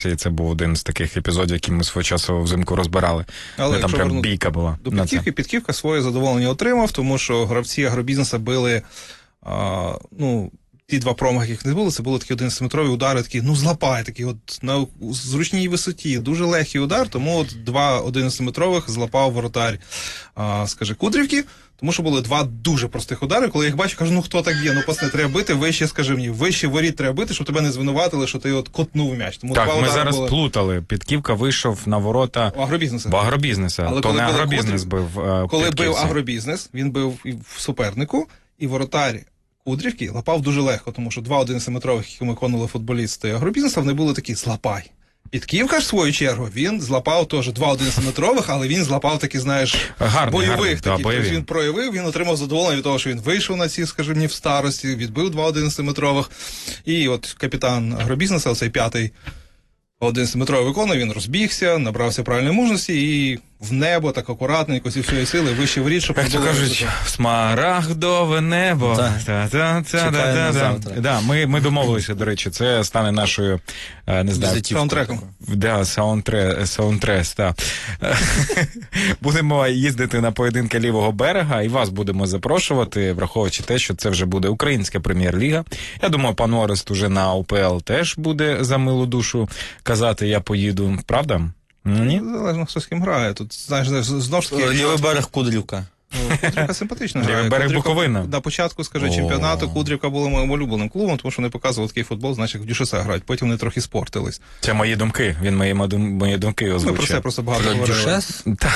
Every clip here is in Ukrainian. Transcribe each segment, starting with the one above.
І це був один з таких епізодів, які ми свого часу взимку розбирали. Але там прям бійка була. До Підківки, Підківка своє задоволення отримав, тому що гравці агробізнеса били, ті два промахи, яких не було, це були такі 11-метрові удари, такі, злапай, такі от на зручній висоті, дуже легкий удар, тому от два 11-метрових злапав воротар, Кудрівки, тому що були два дуже простих удари, коли я їх бачу, кажу, хто так б'є, пас не треба бити, вище, скажи мені, вище воріт треба бити, щоб тебе не звинуватили, що ти от котнув м'яч. Тому так, ми зараз плутали, Підківка вийшов на ворота агробізнеса. Але то не агробізнес бив коли бив агробізнес, він бив і в супернику, і воротар Кудрівки лапав дуже легко, тому що два 11-метрових, які виконували футболісти агробізнеса, вони були такі, злапай. Підківка ж, в свою чергу, він злапав теж два 11-метрових, але він злапав такі, бойових. Тобто він проявив, він отримав задоволення від того, що він вийшов на ці, в старості, відбив два 11-метрових. І от капітан агробізнеса, оцей п'ятий 11-метровий виконує, він розбігся, набрався правильної мужності і в небо, так акуратненько, зі всієї сили, вище воріт, щоб... Як то кажуть, смарагдове небо. Ми домовилися, до речі, це стане нашою, не знаю... Саундтреком. Саундтрес, так. Будемо їздити на поєдинки лівого берега, і вас будемо запрошувати, враховуючи те, що це вже буде українська прем'єр-ліга. Я думаю, пан Орест уже на УПЛ теж буде за милу душу казати, я поїду, правда? Ні? Залежно, хто з ким грає. Тут, знов ж таки... Лівий берег Кудрівка. Кудрівка симпатично грає. Лівий берег Буковина. На початку, чемпіонату Кудрівка була моїм улюбленим клубом, тому що вони показували такий футбол, значить, в Дюшеса грають. Потім вони трохи спортились. Це мої думки. Він мої думки озвучує. Ми про це просто багато говорили. Дюшес? Так,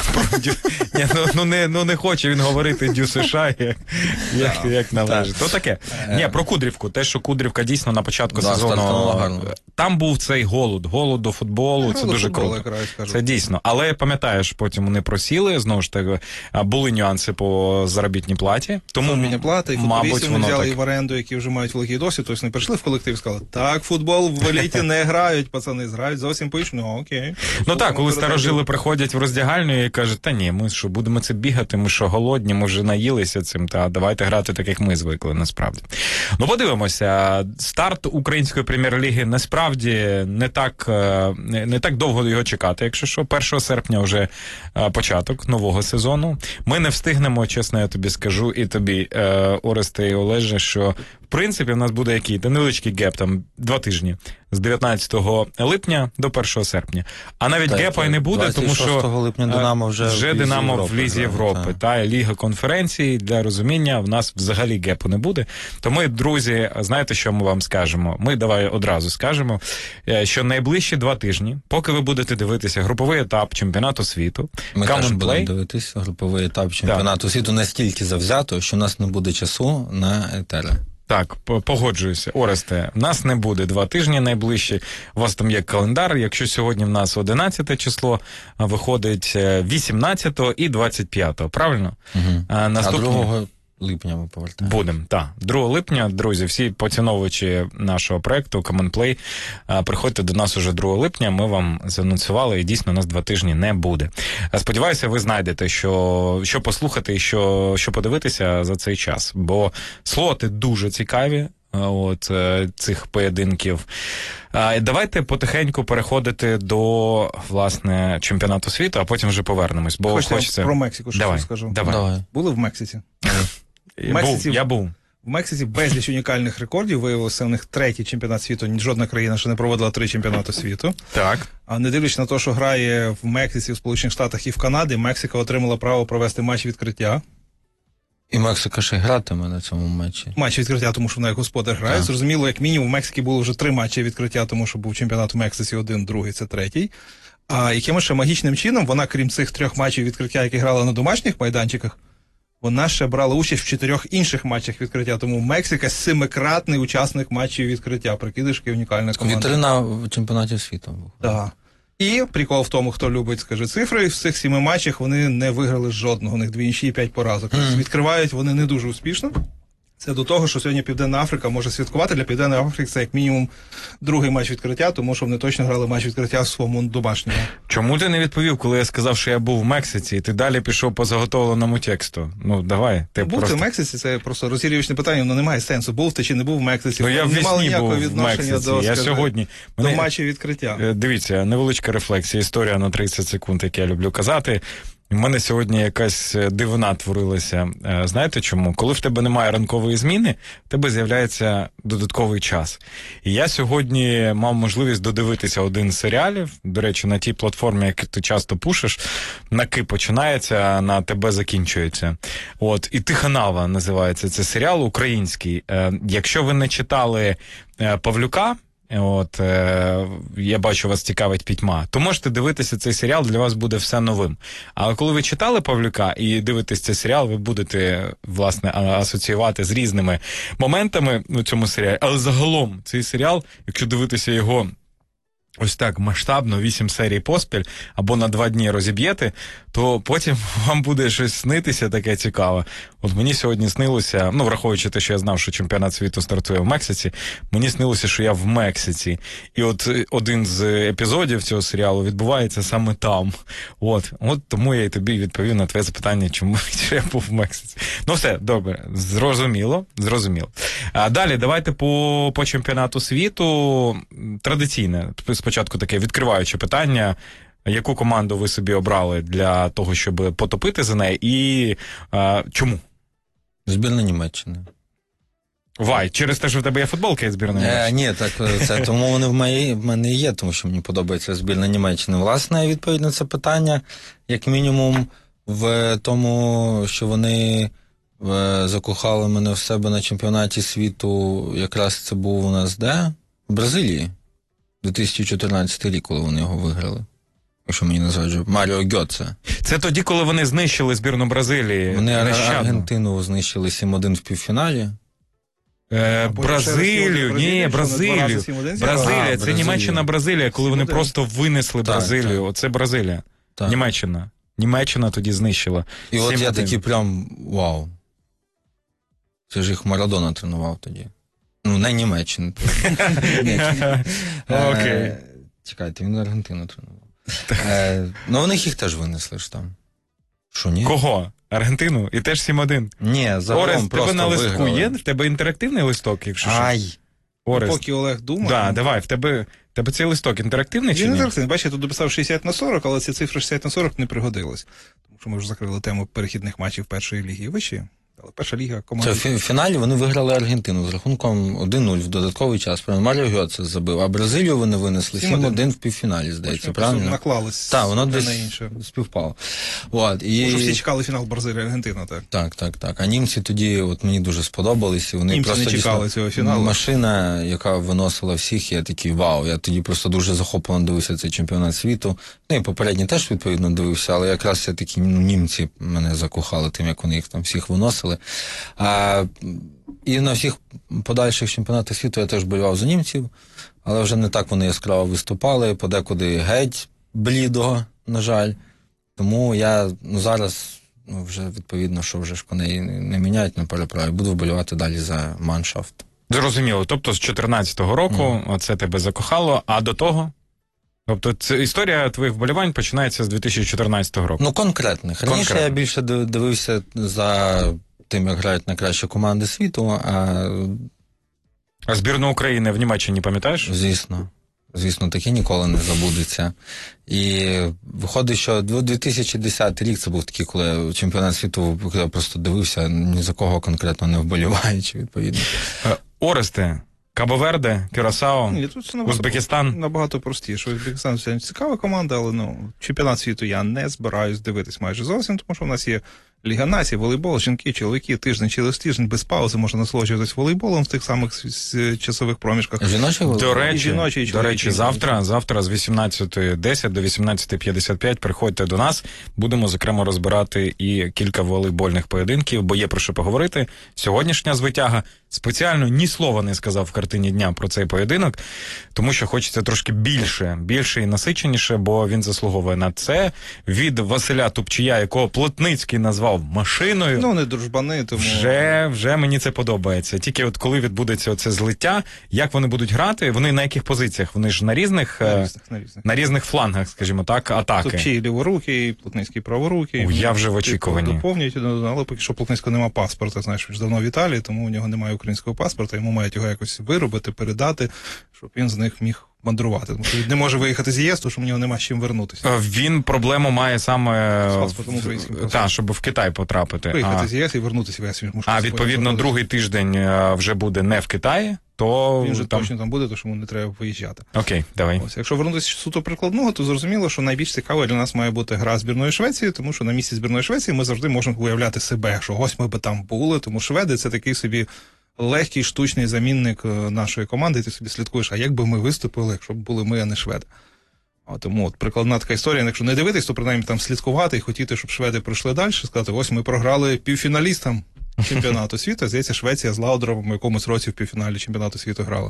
не хоче він говорити Дюсеша, як належить. То таке. Ні, про Кудрівку. Те, що Кудрівка дійсно на початку сезону... Там був цей голод до футболу, це дуже круто. Це дійсно. Але пам'ятаєш, потім вони просіли, знову ж таки, були нюанси по заробітній платі. Тому, заробітні плати, і футболістів вони взяли і в оренду, які вже мають великий досвід, тобто вони прийшли в колектив і сказали, так, футбол в еліті не грають, пацани, грають зовсім по-іншому, окей. Так, коли старожили приходять в роздягальню і кажуть, та ні, ми що, будемо це бігати, ми що, голодні, ми вже наїлися цим, та давайте грати так, як ми звикли, насправді. Подивимося, старт української прем'єр-ліги насправді не так довго його чекати, якщо що, 1 серпня вже початок нового сезону. Ми не встигнемо, чесно, я тобі скажу, і тобі, Оресте і Олеже, що в принципі в нас буде який невеличкий геп, там 2 тижні, з 19 липня до 1 серпня. А навіть гепа й не буде, тому що 26 липня Динамо вже Динамо в Лізі Європи. Та Ліга конференцій, для розуміння, в нас взагалі гепу не буде. Тому, друзі, знаєте, що ми вам скажемо? Ми давай одразу скажемо, що найближчі 2 тижні, поки ви будете дивитися груповий етап чемпіонату світу, ми теж будемо дивитися груповий етап чемпіонату світу настільки завзято, що у нас не буде часу на етери. Так, погоджуюся. Оресте, в нас не буде 2 тижні найближчі. У вас там є календар. Якщо сьогодні в нас 11 число, виходить 18 і 25, правильно? Угу. Наступні... А 2 липня ми повертаємо. Будемо, так. 2 липня, друзі, всі поціновувачі нашого проєкту Common Play, приходьте до нас уже 2 липня, ми вам заанонсували, і дійсно у нас 2 тижні не буде. Сподіваюся, ви знайдете, що послухати і що подивитися за цей час, бо слоти дуже цікаві, цих поєдинків. Давайте потихеньку переходити до, власне, чемпіонату світу, а потім вже повернемось. Бо хочеться... Про Мексику щось скажу. Давай. Були в Мексиці? Я був. В Мексиці безліч унікальних рекордів. Виявилося, у них 3-й чемпіонат світу. Жодна країна ще не проводила 3 чемпіонати світу. Так. А не дивлячись на те, що грає в Мексиці, в Сполучених Штатах і в Канаді, Мексика отримала право провести матч відкриття. І Мексика ще гратиме на цьому матчі. Матч відкриття, тому що вона як господар грає. Зрозуміло, як мінімум, в Мексиці було вже 3 матчі відкриття, тому що був чемпіонат в Мексиці 1, другий, це 3-й. А якимось ще магічним чином вона, крім цих 3 матчів відкриття, які грала на домашніх майданчиках, вона ще брала участь в 4 інших матчах відкриття. Тому Мексика 7-кратний учасник матчів відкриття. Прикидиш, яка унікальна команда. Вітрина в чемпіонаті світу. Так. І прикол в тому, хто любить, цифри, в цих 7 матчах вони не виграли жодного. У них 2 нічиї і 5 поразок. Відкривають вони не дуже успішно Це до того, що сьогодні Південна Африка може святкувати. Для Південної Африки це як мінімум другий матч відкриття, тому що вони точно грали матч відкриття в своєму домашньому. Чому ти не відповів, коли я сказав, що я був в Мексиці, і ти далі пішов по заготовленому тексту? Ну, давай. Бути в Мексиці – це просто розігрівочне питання, воно не має сенсу. Був ти чи не був в Мексиці. Ну, я в вісні був в Мексиці. До, я сьогодні... до матчу відкриття. Дивіться, невеличка рефлексія, історія на 30 секунд, як я люблю казати. У мене сьогодні якась дивина творилася. Знаєте чому? Коли в тебе немає ранкової зміни, в тебе з'являється додатковий час. І я сьогодні мав можливість додивитися один з серіалів, до речі, на тій платформі, яку ти часто пушиш, на Ки починається, а на тебе закінчується. От, і «Тиха Нава» називається цей серіал, український. Якщо ви не читали Павлюка, от, я бачу, вас цікавить Пітьма, то можете дивитися цей серіал, для вас буде все новим. Але коли ви читали Павлюка і дивитесь цей серіал, ви будете, власне, асоціювати з різними моментами у цьому серіалі. Але загалом цей серіал, якщо дивитися його ось так масштабно, 8 серій поспіль, або на 2 дні розіб'єте, то потім вам буде щось снитися таке цікаве. От мені сьогодні снилося, ну, враховуючи те, що я знав, що чемпіонат світу стартує в Мексиці, мені снилося, що я в Мексиці. І от один з епізодів цього серіалу відбувається саме там. От тому я і тобі відповів на твоє запитання, чому я був в Мексиці. Ну все, добре, зрозуміло. А далі давайте по чемпіонату світу. Традиційне, спочатку таке відкриваюче питання. Яку команду ви собі обрали для того, щоб потопити за неї, і чому? Збірна Німеччини. Вай, через те, що в тебе є футболка і збірна Німеччини? Ні, так, це тому вони в мене є, тому що мені подобається збірна Німеччини. Власне, відповідь на це питання, як мінімум, в тому, що вони закохали мене в себе на чемпіонаті світу, якраз це був у нас де? В Бразилії. 2014 рік, коли вони його виграли. Якщо мені називають Маріо Гьоце. Це тоді, коли вони знищили збірну Бразилії. Вони Аргентину знищили 7-1 в півфіналі. Бразилію. Бразилія. Це Німеччина-Бразилія, коли вони просто винесли Бразилію. Так. Оце Бразилія. Так. Німеччина тоді знищила. І от я такий прям, вау. Це ж їх Марадона тренував тоді. Ну, не Німеччина. Окей. Чекайте, він Аргентину тренував. Ну, вони їх теж винесли ж там. Що, ні? Кого? Аргентину? І теж 7-1? Ні, загалом Орест, просто тебе на листку виграли. є? В тебе інтерактивний листок, якщо що? Ай! Орест. Поки Олег думає. Да, давай, в тебе цей листок інтерактивний чи ні? Він інтерактивний. Бачите, я тут дописав 60/40, але ця цифра 60/40 не пригодилась. Тому що ми вже закрили тему перехідних матчів першої ліги вищі. Але перша ліга команда... Це в фіналі вони виграли Аргентину з рахунком 1-0 в додатковий час. Правильно, Маріо Гьоце забив. А Бразилію вони винесли 7-1 в півфіналі, здається, правильно? Наклались. Так, воно десь співпало. От, Тому всі чекали фінал Бразилія-Аргентина, так. Так. А німці тоді от мені дуже сподобались. І вони німці просто не чекали цього фіналу. Машина, яка виносила всіх, я такий вау. Я тоді просто дуже захоплено дивився цей чемпіонат світу. Ну і попередній теж, відповідно, дивився, але якраз такі німці мене закохали тим, як вони їх там всіх виносили. І на всіх подальших чемпіонатах світу я теж болював за німців, але вже не так вони яскраво виступали, подекуди геть блідо, на жаль. Тому я зараз вже відповідно, що вже ж коней не міняють на переправі, буду вболівати далі за маншафт. Зрозуміло. Тобто з 14-го року це тебе закохало, а до того? Тобто це історія твоїх вболівань починається з 2014 року? Ну, конкретних. Раніше я більше дивився за тим, як грають найкращі команди світу, А збірну України в Німеччині пам'ятаєш? Звісно, таке ніколи не забудеться. І виходить, що 2010 рік це був такий, коли чемпіонат світу, я просто дивився, ні за кого конкретно не вболіваючи, відповідно. Оресте, Кабо-Верде, Кюрасао, Узбекистан? Набагато простіше. Узбекистан це цікава команда, але чемпіонат світу я не збираюсь дивитись майже зовсім, тому що в нас є Ліга націй, волейбол, жінки, чоловіки, тиждень через тиждень без паузи можна насолоджуватись волейболом в тих самих часових проміжках. Жіночий волейбол? До речі, завтра з 18:10 до 18:55 приходьте до нас. Будемо, зокрема, розбирати і кілька волейбольних поєдинків, бо є про що поговорити. Сьогоднішня звитяга спеціально ні слова не сказав в картині дня про цей поєдинок, тому що хочеться трошки більше і насиченіше, бо він заслуговує на це. Від Василя Тупчія, якого Плотницький назвав назвав машиною. Ну, не дружбани, тому... Вже мені це подобається. Тільки от коли відбудеться оце злиття, як вони будуть грати, вони на яких позиціях? Вони ж на різних флангах, скажімо так, атаки. Топчій ліворукий, Плотницький праворукий. Я вже в очікуванні. Доповнюють, але поки що Плотницького нема паспорта, знаєш, він ж давно в Італії, тому у нього немає українського паспорта, йому мають його якось виробити, передати, щоб він з них міг мандрувати. Тому що він не може виїхати з ЄС, тому що в нього нема з чим вернутися. Він проблему має саме... З паспортом українським. Так, щоб в Китай потрапити. Виїхати з ЄС і вернутися в ЄС. Відповідно, другий тиждень вже буде не в Китаї, то... Він вже точно там буде, тому що йому не треба виїжджати. Окей, давай. Ось, якщо вернутися суто прикладного, то зрозуміло, що найбільш цікавою для нас має бути гра збірної Швеції, тому що на місці збірної Швеції ми завжди можемо уявляти себе, що ось ми би там були, тому шведи — це такий собі легкий штучний замінник нашої команди, і ти собі слідкуєш, а як би ми виступили, якщо б були ми, а не шведи. Тому прикладна така історія, якщо не дивитись, то принаймні там слідкувати і хотіти, щоб шведи пройшли далі, сказати, ось ми програли півфіналістам чемпіонату світу. Здається, Швеція з Лаудровим в якомусь році в півфіналі чемпіонату світу грала.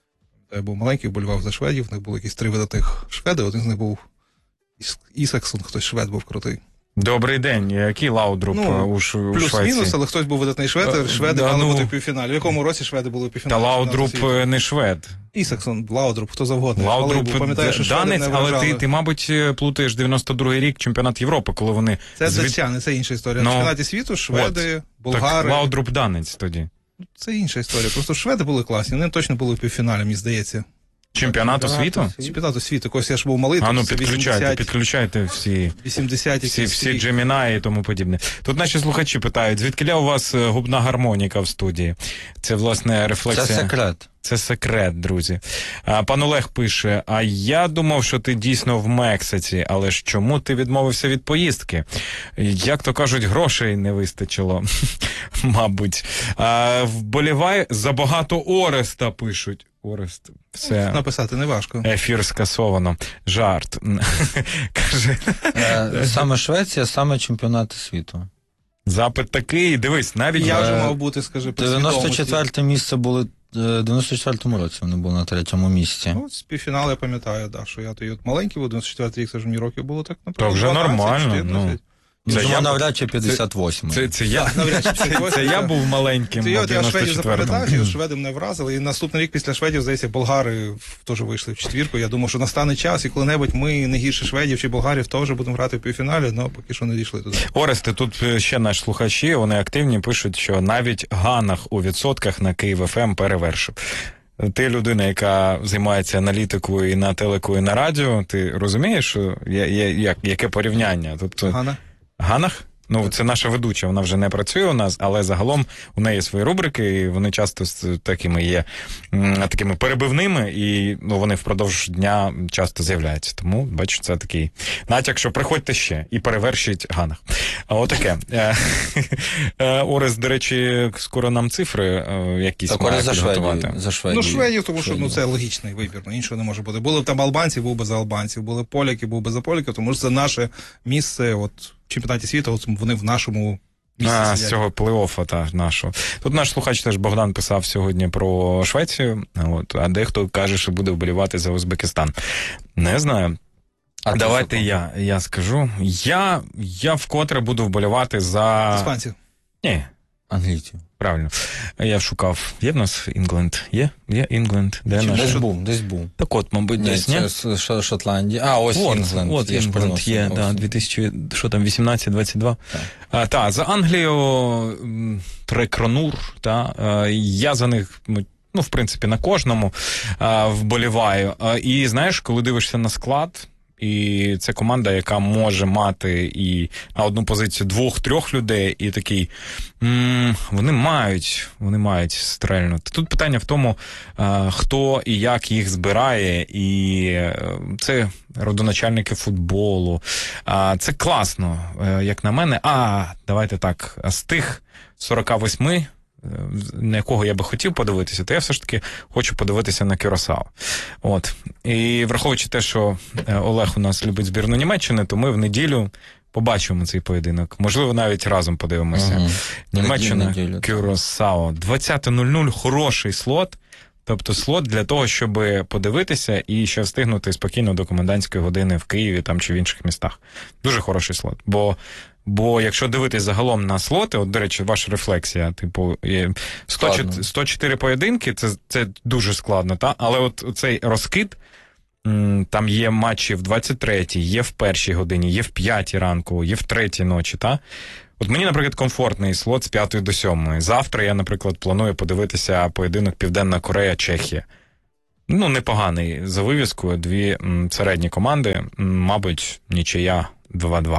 Я був маленький, вболівав за шведів, в них були якісь 3 видатних шведи, один з них був Ісаксон, хтось швед був крутий. Добрий день. Який Лаудруп у Швеції? Плюс-мінус, але хтось був видатний швед, шведи мали бути в півфіналі. В якому році шведи були в півфіналі? Та Лаудруп не швед. Ісаксон, Лаудруп, хто завгодно. Лаудруп данець, але ти, мабуть, плутаєш 92-й рік чемпіонат Європи, коли вони... Це датчани, це інша історія. На чемпіонаті світу шведи, болгари... Так Лаудруп данець тоді. Це інша історія. Просто шведи були класні, вони точно були в півфіналі, мені здається. Чемпіонату світу? Чемпіонату світу. Ось я ж був малий. Підключайте всі 80-ті. Gemini і тому подібне. Тут наші слухачі питають, звідкиля у вас губна гармоніка в студії? Це, власне, рефлексія. Це секрет. Це секрет, друзі. Пан Олег пише, а я думав, що ти дійсно в Мексиці, але ж чому ти відмовився від поїздки? Як то кажуть, грошей не вистачило, мабуть. Вболівай забагато Ореста, пишуть. Орест, все. Написати не важко. Ефір скасовано. Жарт. Каже. Саме Швеція, саме чемпіонати світу. Запит такий, дивись, навіть... Я вже мав бути, скажи, по свідомості. 94-те місце були, в 94-му році вони були на 3-му місці. Ну, з півфіналу я пам'ятаю, да, що я тоді от маленький був, 94-й рік, це ж мені років було так, наприклад. То вже 12, нормально, 14. Це навряд чи 58-й. Це я був маленьким. Я шведів запам'ятав, і шведи мене вразили. І наступний рік після шведів, здається, болгари теж вийшли в четвірку. Я думав, що настане час, і коли-небудь ми не гірше шведів чи болгарів теж будемо грати в півфіналі, але поки що не дійшли туди. Оресте, тут ще наші слухачі, вони активні, пишуть, що навіть Ганах у відсотках на Київ ФМ перевершив. Ти людина, яка займається аналітикою і на телеку, і на радіо, ти розумієш, що яке порівняння? Тобто, Ганах? Ну, це наша ведуча, вона вже не працює у нас, але загалом у неї свої рубрики, і вони часто такими є такими перебивними, і вони впродовж дня часто з'являються. Тому, бачу, це такий натяк, що приходьте ще і перевершіть Ганах. Отаке. Орес, до речі, скоро нам цифри якісь має підготувати. За Шведію. Ну, Шведів, тому що це логічний вибір, іншого не може бути. Були б там албанці, був би за албанців, були поляки, був би за поляків, тому що це наше місце, в чемпіонаті світу, от вони в нашому місці сидять. З цього плей-оффа нашого. Тут наш слухач теж Богдан писав сьогодні про Швецію, а дехто каже, що буде вболівати за Узбекистан. Не знаю. Давайте я скажу. Я вкотре буду вболівати за... Іспанців. Ні. Англійців. Правильно. Я шукав. Є в нас Інгленд? Є Інгленд. Десь був. Так от, мабуть, десь, ні? Це Шотландія. Ось Інгленд. От Інгленд є, да, 2018-22. Так, за Англію Трекронур, я за них, в принципі, на кожному вболіваю. І, знаєш, коли дивишся на склад, і це команда, яка може мати і на одну позицію 2-3 людей, і такий, вони мають стрельнути. Тут питання в тому, хто і як їх збирає, і це родоначальники футболу. Це класно, як на мене. Давайте так, з тих 48, на якого я би хотів подивитися, то я все ж таки хочу подивитися на Кюрасао. І враховуючи те, що Олег у нас любить збірну Німеччини, то ми в неділю побачимо цей поєдинок. Можливо, навіть разом подивимося. Німеччина, Кюрасао. 20:00, хороший слот. Тобто слот для того, щоб подивитися і ще встигнути спокійно до комендантської години в Києві там чи в інших містах. Дуже хороший слот. Бо якщо дивитись загалом на слоти, от, до речі, ваша рефлексія, типу, 104 поєдинки, це дуже складно, та? Але от цей розкид, там є матчі в 23-й, є в 1-й годині, є в 5-й ранку, є в 3-й ночі, та? От мені, наприклад, комфортний слот з 5 до 7. Завтра я, наприклад, планую подивитися поєдинок Південна Корея-Чехія. Ну, непоганий за вивіскою, дві середні команди, мабуть, нічия 2-2.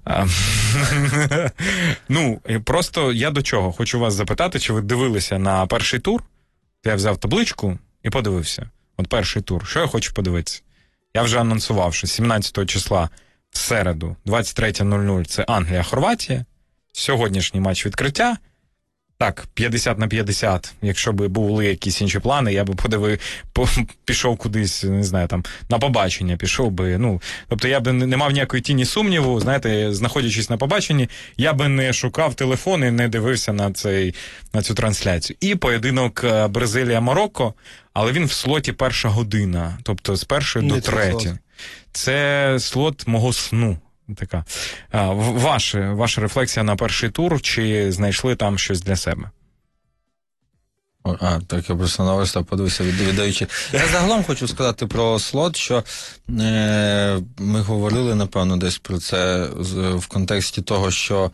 Ну, просто я до чого? Хочу вас запитати, чи ви дивилися на перший тур? Я взяв табличку і подивився. От перший тур. Що я хочу подивитися? Я вже анонсував, що 17 числа в середу, 23:00, це Англія-Хорватія. Сьогоднішній матч відкриття. Так, 50/50. Якщо б були якісь інші плани, я б пішов кудись, не знаю, там, на побачення пішов би. Ну, тобто я б не мав ніякої тіні сумніву, знаєте, знаходячись на побаченні, я би не шукав телефон і не дивився на цю трансляцію. І поєдинок Бразилія-Марокко, але він в слоті 1 година, тобто з 1 до 3. Це слот мого сну. Така. Ваша рефлексія на перший тур, чи знайшли там щось для себе? Так, я просто на вас подивився віддаючи. Я загалом хочу сказати про слот, що ми говорили, напевно, десь про це в контексті того, що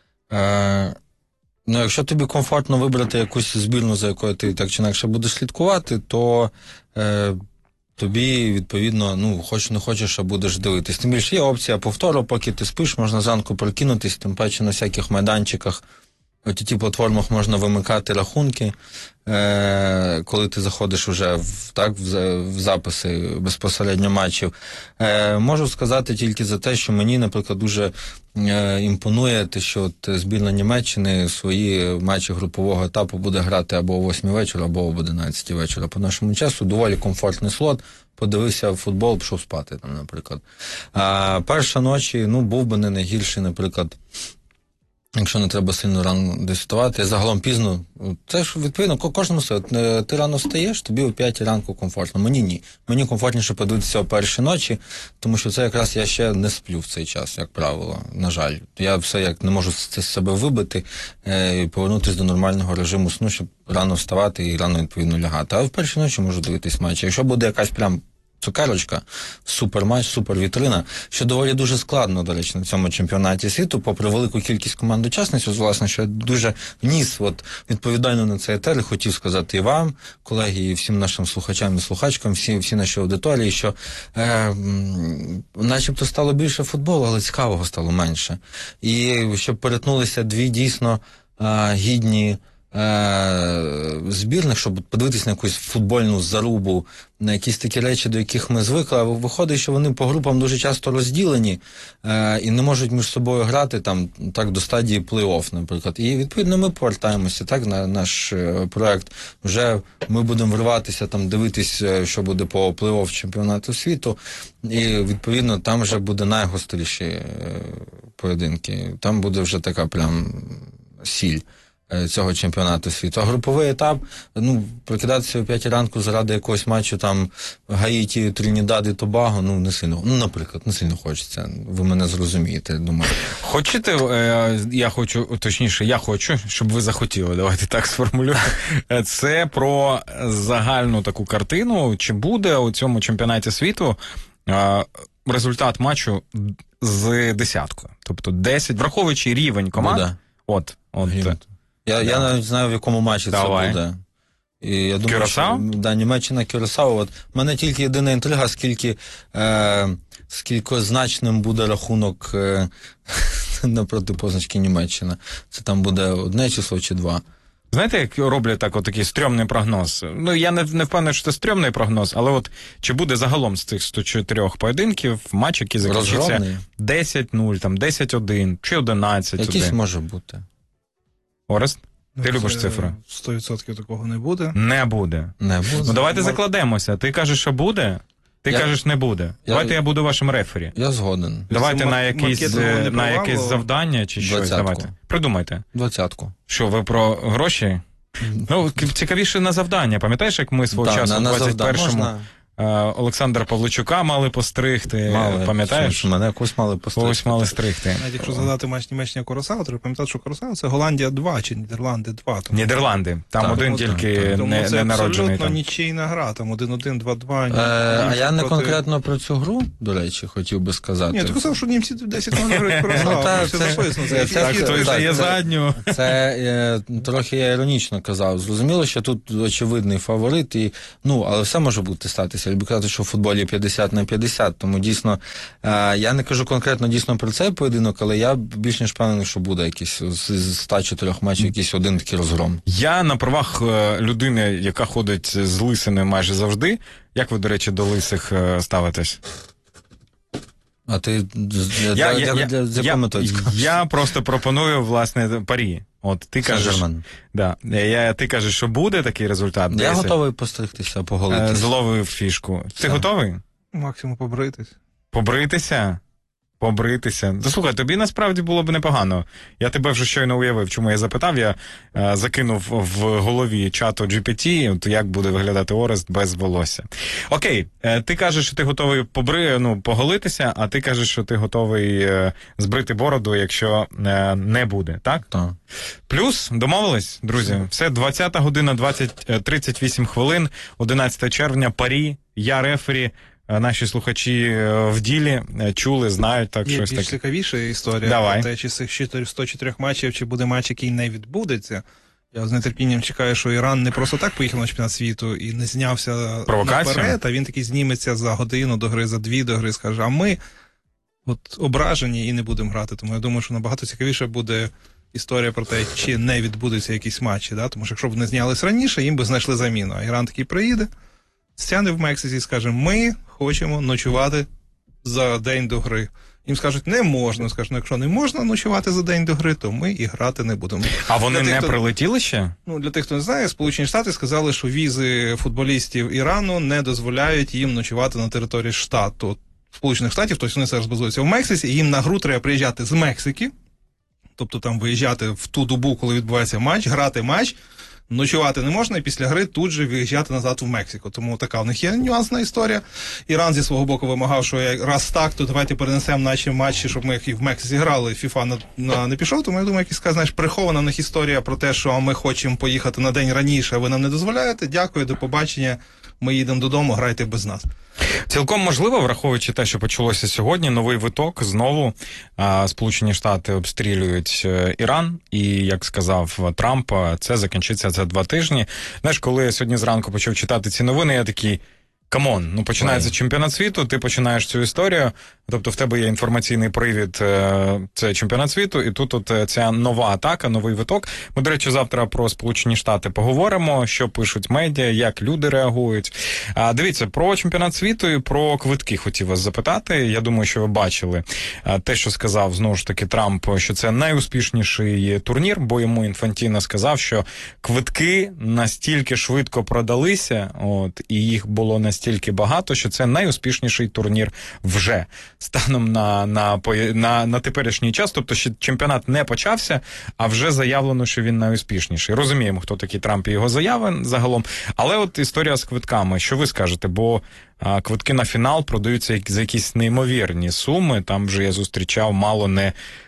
якщо тобі комфортно вибрати якусь збірну, за якою ти так чи інакше будеш слідкувати, то тобі, відповідно, хочеш не хочеш, а будеш дивитись. Тим більше є опція повтору, поки ти спиш, можна зранку прокинутись, тим паче на всяких майданчиках, у ті платформах можна вимикати рахунки, коли ти заходиш вже в записи безпосередньо матчів. Можу сказати тільки за те, що мені, наприклад, дуже імпонує те, що збірна Німеччини свої матчі групового етапу буде грати або о 8 вечора, або об 11 вечора. По нашому часу доволі комфортний слот. Подивився футбол, пішов спати, там, наприклад. Перша ночі, був би не найгірший, наприклад, якщо не треба сильно рано десь вставати, загалом пізно. Це ж, відповідно, кожному все. Ти рано встаєш, тобі о 5 ранку комфортно. Мені ні. Мені комфортніше подивитися о першій ночі, тому що це якраз я ще не сплю в цей час, як правило, на жаль. Я все як не можу це з себе вибити і повернутися до нормального режиму сну, щоб рано вставати і рано, відповідно, лягати. А в першій ночі можу дивитись матч. Якщо буде якась прям цукерочка, суперматч, супервітрина, що доволі дуже складно, до речі, на цьому чемпіонаті світу, попри велику кількість команд-учасниць, власне, що я дуже вніс відповідально на цей етер, хотів сказати і вам, колеги, і всім нашим слухачам і слухачкам, всі наші аудиторії, що начебто стало більше футболу, але цікавого стало менше. І щоб перетнулися дві дійсно гідні збірних, щоб подивитися на якусь футбольну зарубу, на якісь такі речі, до яких ми звикли, а виходить, що вони по групам дуже часто розділені і не можуть між собою грати там так до стадії плей-офф, наприклад. І відповідно ми повертаємося так на наш проект. Вже ми будемо вриватися там, дивитись, що буде по плей-офф чемпіонату світу, і відповідно там вже буде найгостріші поєдинки. Там буде вже така прям сіль цього чемпіонату світу. А груповий етап, прокидатися о 5 ранку заради якогось матчу там Гаїті, Тринідад і Тобаго, не сильно, наприклад, не сильно хочеться. Ви мене зрозумієте, думаю. Хочете, я хочу, щоб ви захотіли, давайте так сформулюємо. Це про загальну таку картину, чи буде у цьому чемпіонаті світу результат матчу з десяткою. Тобто 10, враховуючи рівень команд. От. Я навіть знаю, в якому матчі це буде. І я думаю, Кюрасао? Що, Німеччина, Кюрасао. В мене тільки єдина інтрига, скільки значним буде рахунок напроти позначки Німеччина. Це там буде одне число чи два. Знаєте, як роблять такий стрьомний прогноз? Я не впевнений, що це стрьомний прогноз, але чи буде загалом з цих 104 поєдинків матч, який закінчиться 10-0, там 10-1 чи 11-1? Якийсь може бути. Орест? Ти любиш цифри? 100% такого не буде. Не буде. Давайте закладемося. Ти кажеш, що буде? Ти кажеш, не буде. Давайте я буду вашим рефері. Я згоден. Давайте на якесь завдання чи щось. Давайте. Придумайте. 20-ку. Що, ви про гроші? Ну, цікавіше на завдання. Пам'ятаєш, як ми свого часу в 21-му Олександра Павличука мали постригти, пам'ятаєш? Що мене якось мали постригти. Ось мали стригти. Навіть якщо згадати матч Німеччина-Курасао, треба пам'ятати, що Курасао – це Голландія 2 чи Нідерланди 2. Тому... Нідерланди. Там один тільки не народжений. Це абсолютно нічийна гра, там 1-1, 2-2. А я не конкретно про цю гру, до речі, хотів би сказати. Ні, ти казав, що німці 10 років грають Курасао, все написано. Той же є задню. Це трохи я іронічно казав. Зрозуміло, що тут очевидний фаворит, але все може бути статися. Я люблю казати, що в футболі 50/50, тому дійсно, я не кажу конкретно дійсно про цей поєдинок, але я більш ніж впевнений, що буде якийсь з 104 матчів якийсь один такий розгром. Я на правах людини, яка ходить з лисиною майже завжди. Як ви, до речі, до лисих ставитесь? А ти з якою метою? Я просто пропоную, власне, парі. От ти кажеш, ти кажеш, що буде такий результат. Я готовий постригтися, поголитися. Зловив фішку. Ти готовий? Максимум побритись. Побритися? Побритися. Слухай, тобі насправді було б непогано. Я тебе вже щойно уявив, чому я запитав. Я закинув в голові чату GPT, як буде виглядати Орест без волосся. Окей, ти кажеш, що ти готовий поголитися, а ти кажеш, що ти готовий збрити бороду, якщо не буде, так? Так. Плюс, домовились, друзі? Все, 20 година, 38 хвилин, 11 червня, парі, я рефері. Наші слухачі в ділі чули, знають, так щось таке. Більш цікавіша історія. Давай. Те, чи з цих 104 матчів, чи буде матч, який не відбудеться. Я з нетерпінням чекаю, що Іран не просто так поїхав на чемпіонат світу і не знявся наперед, а він такий зніметься за годину до гри, за 2 до гри, скаже, а ми ображені і не будемо грати. Тому я думаю, що набагато цікавіше буде історія про те, чи не відбудуться якісь матчі. Да? Тому що якщо б вони знялись раніше, їм би знайшли заміну. А Іран такий приїде, стяне в Мексиці і скаже, ми хочемо ночувати за день до гри. Їм скажуть, не можна. Скажуть, якщо не можна ночувати за день до гри, то ми і грати не будемо. А вони не прилетіли ще? Для тих, хто не знає, Сполучені Штати сказали, що візи футболістів Ірану не дозволяють їм ночувати на території штату. Сполучених Штатів, тобто вони зараз базуються в Мексиці, і їм на гру треба приїжджати з Мексики, тобто там виїжджати в ту добу, коли відбувається матч, грати матч, ночувати не можна, і після гри тут же виїжджати назад в Мексику. Тому така в них є нюансна історія. Іран зі свого боку вимагав, що раз так, то давайте перенесемо наші матчі, щоб ми їх і в Мексиці грали, ФІФА не пішов. Тому я думаю, якась така, знаєш, прихована в них історія про те, що ми хочемо поїхати на день раніше, а ви нам не дозволяєте. Дякую, до побачення. Ми їдемо додому, грайте без нас. Цілком можливо, враховуючи те, що почалося сьогодні, новий виток, знову Сполучені Штати обстрілюють Іран, і, як сказав Трамп, це закінчиться за 2 тижні. Знаєш, коли я сьогодні зранку почав читати ці новини, я такий, камон, починається чемпіонат світу, ти починаєш цю історію, тобто в тебе є інформаційний привід, це чемпіонат світу, і тут ця нова атака, новий виток. Ми, до речі, завтра про Сполучені Штати поговоримо, що пишуть медіа, як люди реагують. Дивіться, про чемпіонат світу і про квитки хотів вас запитати. Я думаю, що ви бачили те, що сказав, знову ж таки, Трамп, що це найуспішніший турнір, бо йому Інфантіно сказав, що квитки настільки швидко продалися, і їх було настільки багато, що це найуспішніший турнір вже станом на теперішній час. Тобто ще чемпіонат не почався, а вже заявлено, що він найуспішніший. Розуміємо, хто такий Трамп і його заяви загалом. Але історія з квитками. Що ви скажете? Бо квитки на фінал продаються за якісь неймовірні суми. Там вже я зустрічав мало не...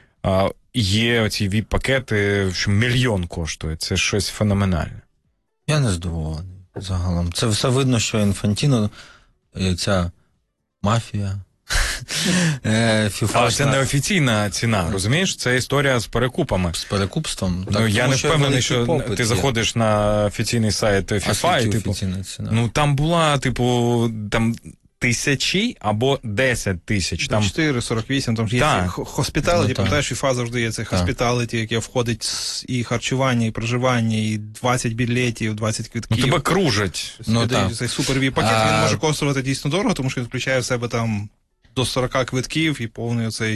Є оці VIP-пакети, що 1 мільйон коштує. Це щось феноменальне. Я не здивований загалом. Це все видно, що Інфантіно, ця мафія, Але це не офіційна ціна, розумієш? Це історія з перекупами. З перекупством? Я не впевнений, що ти заходиш на офіційний сайт FIFA і офіційна ціна? Там була, тисячі або 10 тисяч. 4,48, там ж є хоспіталіті, пам'ятаєш, FIFA завжди є це хоспіталіті, яке входить і харчування, і проживання, і 20 білетів, 20 квитків. Тебе кружать. Цей супер VIP-пакет, він може коштувати дійсно дорого, тому що він включає в себе там до 40 квитків і повний оцей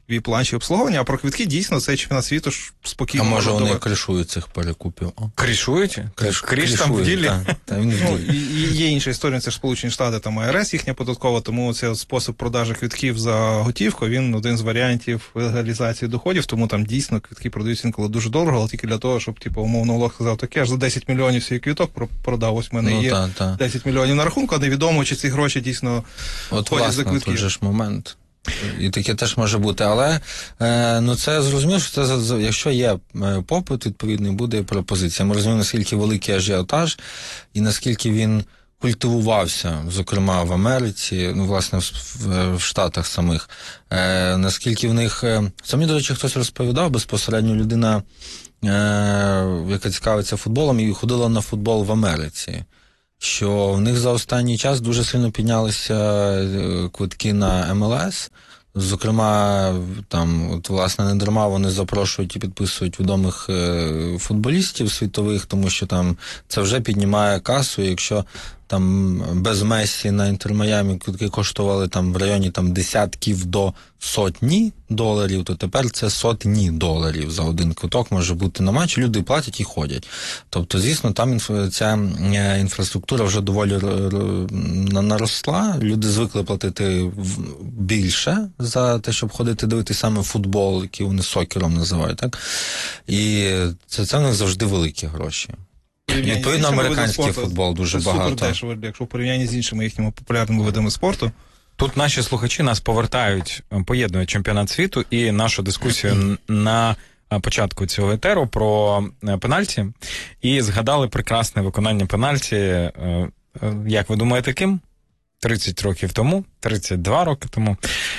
віп-ланчі обслуговування, а про квитки дійсно цей чемпіонат світу ж спокійно. А може вони давати. кришують цих перекупів? Кришують? Криш там в ділі? Він в Ну, ділі. і є інша історія, це ж Сполучені Штати, там АРС їхня податкова, тому цей спосіб продажу квитків за готівку, він один з варіантів легалізації доходів, тому там дійсно квитки продаються інколи дуже дорого, але тільки для того, щоб, типу, умовно Волох сказав, таке, аж за 10 мільйонів свій квиток продав, ось в мене є 10 мільйонів на рахунку, а невідомо, чи ці гроші дійсно от, ходять власне, за квитки. тут же ж момент. І таке теж може бути, але ну це зрозуміло, що це, якщо є попит, відповідний, буде пропозиція. Ми розуміємо, наскільки великий ажіотаж і наскільки він культивувався, зокрема в Америці, ну, власне, в Штатах самих. Наскільки в них... Це мені, до речі, хтось розповідав, безпосередньо людина, яка цікавиться футболом, і ходила на футбол в Америці. Що в них за останній час дуже сильно піднялися квитки на МЛС. Зокрема, там, от, власне, не дарма вони запрошують і підписують відомих футболістів світових, тому що там це вже піднімає касу, якщо там без Мессі на Інтер-Майамі квитки коштували там в районі там десятків до сотні доларів, то тепер це сотні доларів за один квиток може бути на матч. Люди платять і ходять. Тобто, звісно, там ця інфраструктура вже доволі наросла. Люди звикли платити більше за те, щоб ходити дивитися саме футбол, який вони сокером називають, так? І це в них завжди великі гроші. Відповідно, американський футбол дуже багато. Супер дешево, якщо в порівнянні з іншими їхніми популярними видами спорту. Тут наші слухачі нас повертають, поєднують чемпіонат світу і нашу дискусію на початку цього етеру про пенальті. І згадали прекрасне виконання пенальті, як ви думаєте, ким? 30 років тому, 32 роки тому.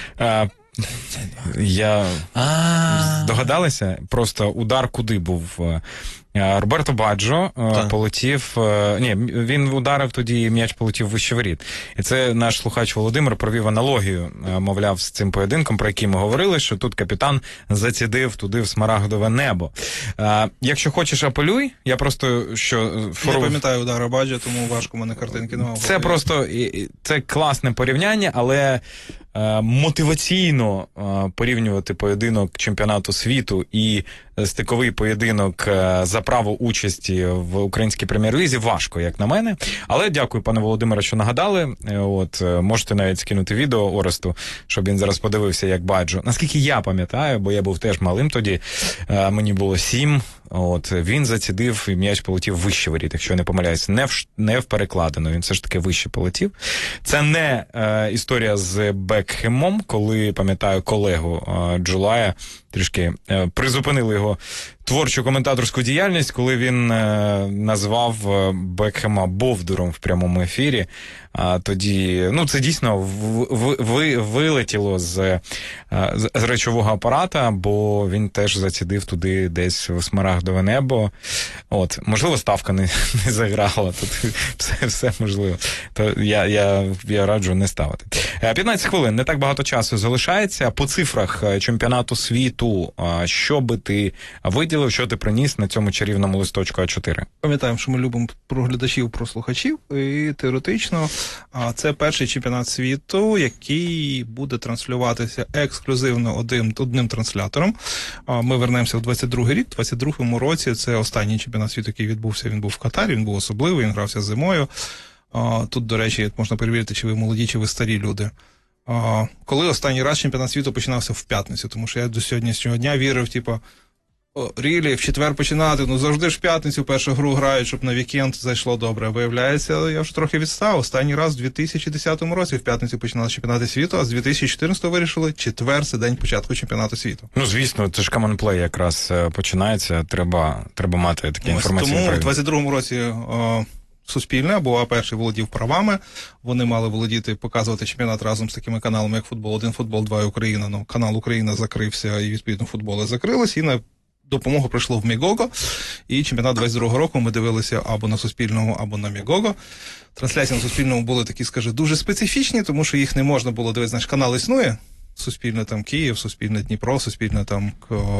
Я здогадалися, просто удар куди був. Роберто Баджо полетів, він ударив тоді, м'яч полетів вище воріт. І це наш слухач Володимир провів аналогію, мовляв, з цим поєдинком, про який ми говорили, що тут капітан зацідив туди в смарагдове небо. Якщо хочеш, апелюй, я просто, Я пам'ятаю удар Баджо, тому важко, в мене картинки немає. Це просто, це класне порівняння, але мотиваційно порівнювати поєдинок чемпіонату світу і стиковий поєдинок за право участі в українській прем'єр-лізі важко, як на мене. Але дякую, пане Володимире, що нагадали. От, можете навіть скинути відео Оресту, щоб він зараз подивився, як Баджо. Наскільки я пам'ятаю, бо я був теж малим тоді, мені було 7, от, він зацідив і м'яч полетів вище воріт, якщо я не помиляюсь. Не в перекладину, він все ж таки вище полетів. Це не історія з Бекхемом, коли, пам'ятаю, колегу Джулая трішки призупинили його творчу коментаторську діяльність, коли він назвав Бекхема Бовдуром в прямому ефірі. А тоді, це дійсно вилетіло з речового апарата, бо він теж зацідив туди десь в смарагдове небо. От, можливо, ставка не заграла, тут все можливо. То я раджу не ставити. 15 хвилин, не так багато часу залишається. По цифрах чемпіонату світу, що би ти виділив, що ти приніс на цьому чарівному листочку А4? Пам'ятаємо, що ми любимо про глядачів, про слухачів, і теоретично це перший чемпіонат світу, який буде транслюватися ексклюзивно одним транслятором. Ми вернемося в 22-й рік. У 22-му році це останній чемпіонат світу, який відбувся. Він був в Катарі, він був особливий, він грався зимою. Тут, до речі, можна перевірити, чи ви молоді, чи ви старі люди. Коли останній раз чемпіонат світу починався в п'ятницю, тому що я до сьогоднішнього дня вірив, в четвер починати, завжди ж в п'ятницю першу гру грають, щоб на вікенд зайшло добре. Виявляється, я вже трохи відстав. Останній раз в 2010 році в п'ятницю починалися чемпіонати світу, а з 2014 вирішили, четвер – це день початку чемпіонату світу. Звісно, це ж Common Play якраз починається, треба мати такі інформації. Тому в 22-му році Суспільне, або А1 володів правами, вони мали володіти, показувати чемпіонат разом з такими каналами, як Футбол 1, Футбол 2 і Україна. Канал Україна закрився, і відповідно футболи закрились, і на допомогу прийшло в Мегого, і чемпіонат 22-го року ми дивилися або на Суспільному, або на Мегого. Трансляції на Суспільному були такі, дуже специфічні, тому що їх не можна було дивитися. Наш канал існує, Суспільне там Київ, Суспільне Дніпро, Суспільне там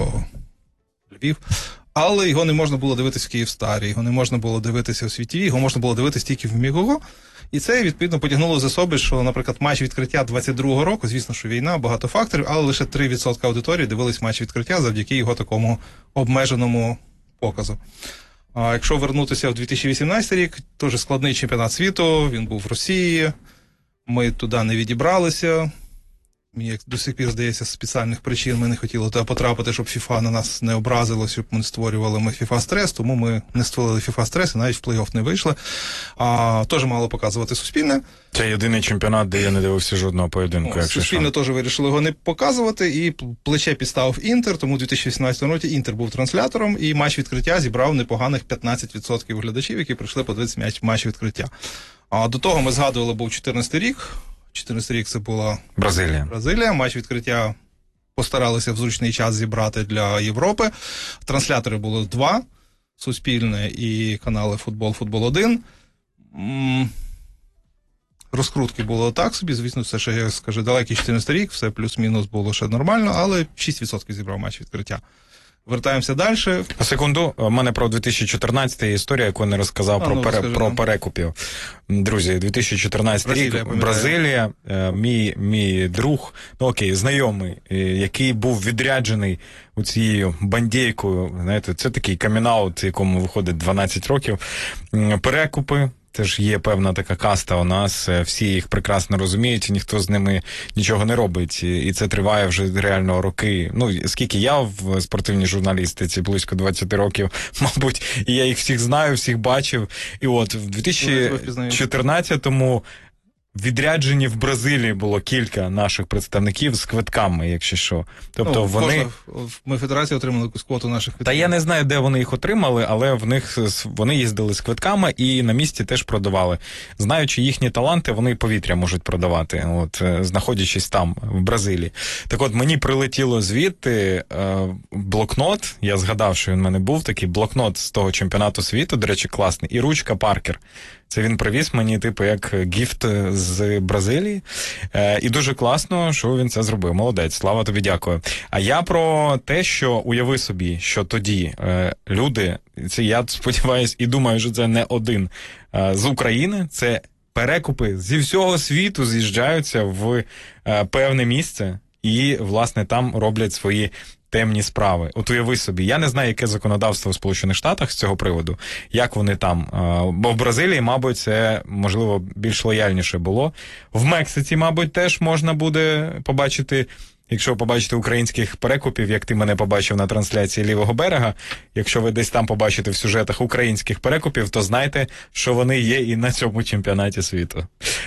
Львів, але його не можна було дивитися в Київстарі, його не можна було дивитися в Світі, його можна було дивитися тільки в Мегого. І це, відповідно, потягнуло за собою, що, наприклад, матч відкриття 22-го року, звісно, що війна, багато факторів, але лише 3% аудиторії дивились матч відкриття завдяки його такому обмеженому показу. А якщо вернутися в 2018 рік, теж складний чемпіонат світу, він був в Росії, ми туди не відібралися. Мені, як до сих пір, здається, з спеціальних причин ми не хотіли туди потрапити, щоб FIFA на нас не образило, щоб ми не створювали FIFA-стрес, тому ми не створили FIFA-стрес і навіть в плей-офф не вийшли. Теж мало показувати Суспільне. Це єдиний чемпіонат, де я не дивився жодного поєдинку. Суспільне теж вирішили його не показувати, і плече підставив Інтер, тому у 2018 році Інтер був транслятором, і матч відкриття зібрав непоганих 15% глядачів, які прийшли подивитися матч відкриття. А до того ми згадували, був 14-й рік. 14 рік це була Бразилія. Матч відкриття постаралися в зручний час зібрати для Європи. Транслятори було 2, Суспільне і канали Футбол 1. Розкрутки було так собі, звісно, це ще, я скажу, далекий 14 рік, все плюс-мінус було ще нормально, але 6% зібрав матч відкриття. Вертаємося далі. А секунду, у мене про 2014 історія, яку не розказав про перекупів. Друзі, 2014 рік, Бразилія, мій друг, знайомий, який був відряджений у цією бандейкою, знаєте, це такий камін-аут, якому виходить 12 років, перекупи. Це ж є певна така каста у нас, всі їх прекрасно розуміють, і ніхто з ними нічого не робить. І це триває вже реально роки. Скільки я в спортивній журналістиці, близько 20 років, мабуть, і я їх всіх знаю, всіх бачив. І от в 2014-му відряджені в Бразилії було кілька наших представників з квитками, якщо що. Тобто ми федерації отримали якусь квоту наших квитків. Та я не знаю, де вони їх отримали, але вони їздили з квитками і на місці теж продавали. Знаючи їхні таланти, вони повітря можуть продавати, знаходячись там, в Бразилії. Так от, мені прилетіло звідти блокнот, я згадав, що він в мене був, такий блокнот з того чемпіонату світу, до речі, класний, і ручка Паркер. Це він привіз мені, як гіфт з Бразилії. І дуже класно, що він це зробив. Молодець, слава тобі, дякую. А я про те, що уяви собі, що тоді люди, це я сподіваюся і думаю, що це не один з України, це перекупи зі всього світу з'їжджаються в певне місце і, власне, там роблять свої темні справи. От уяви собі, я не знаю, яке законодавство в Сполучених Штатах з цього приводу, як вони там, бо в Бразилії, мабуть, це, можливо, більш лояльніше було. В Мексиці, мабуть, теж можна буде побачити, якщо побачите українських перекупів, як ти мене побачив на трансляції Лівого берега, якщо ви десь там побачите в сюжетах українських перекупів, то знайте, що вони є і на цьому чемпіонаті світу.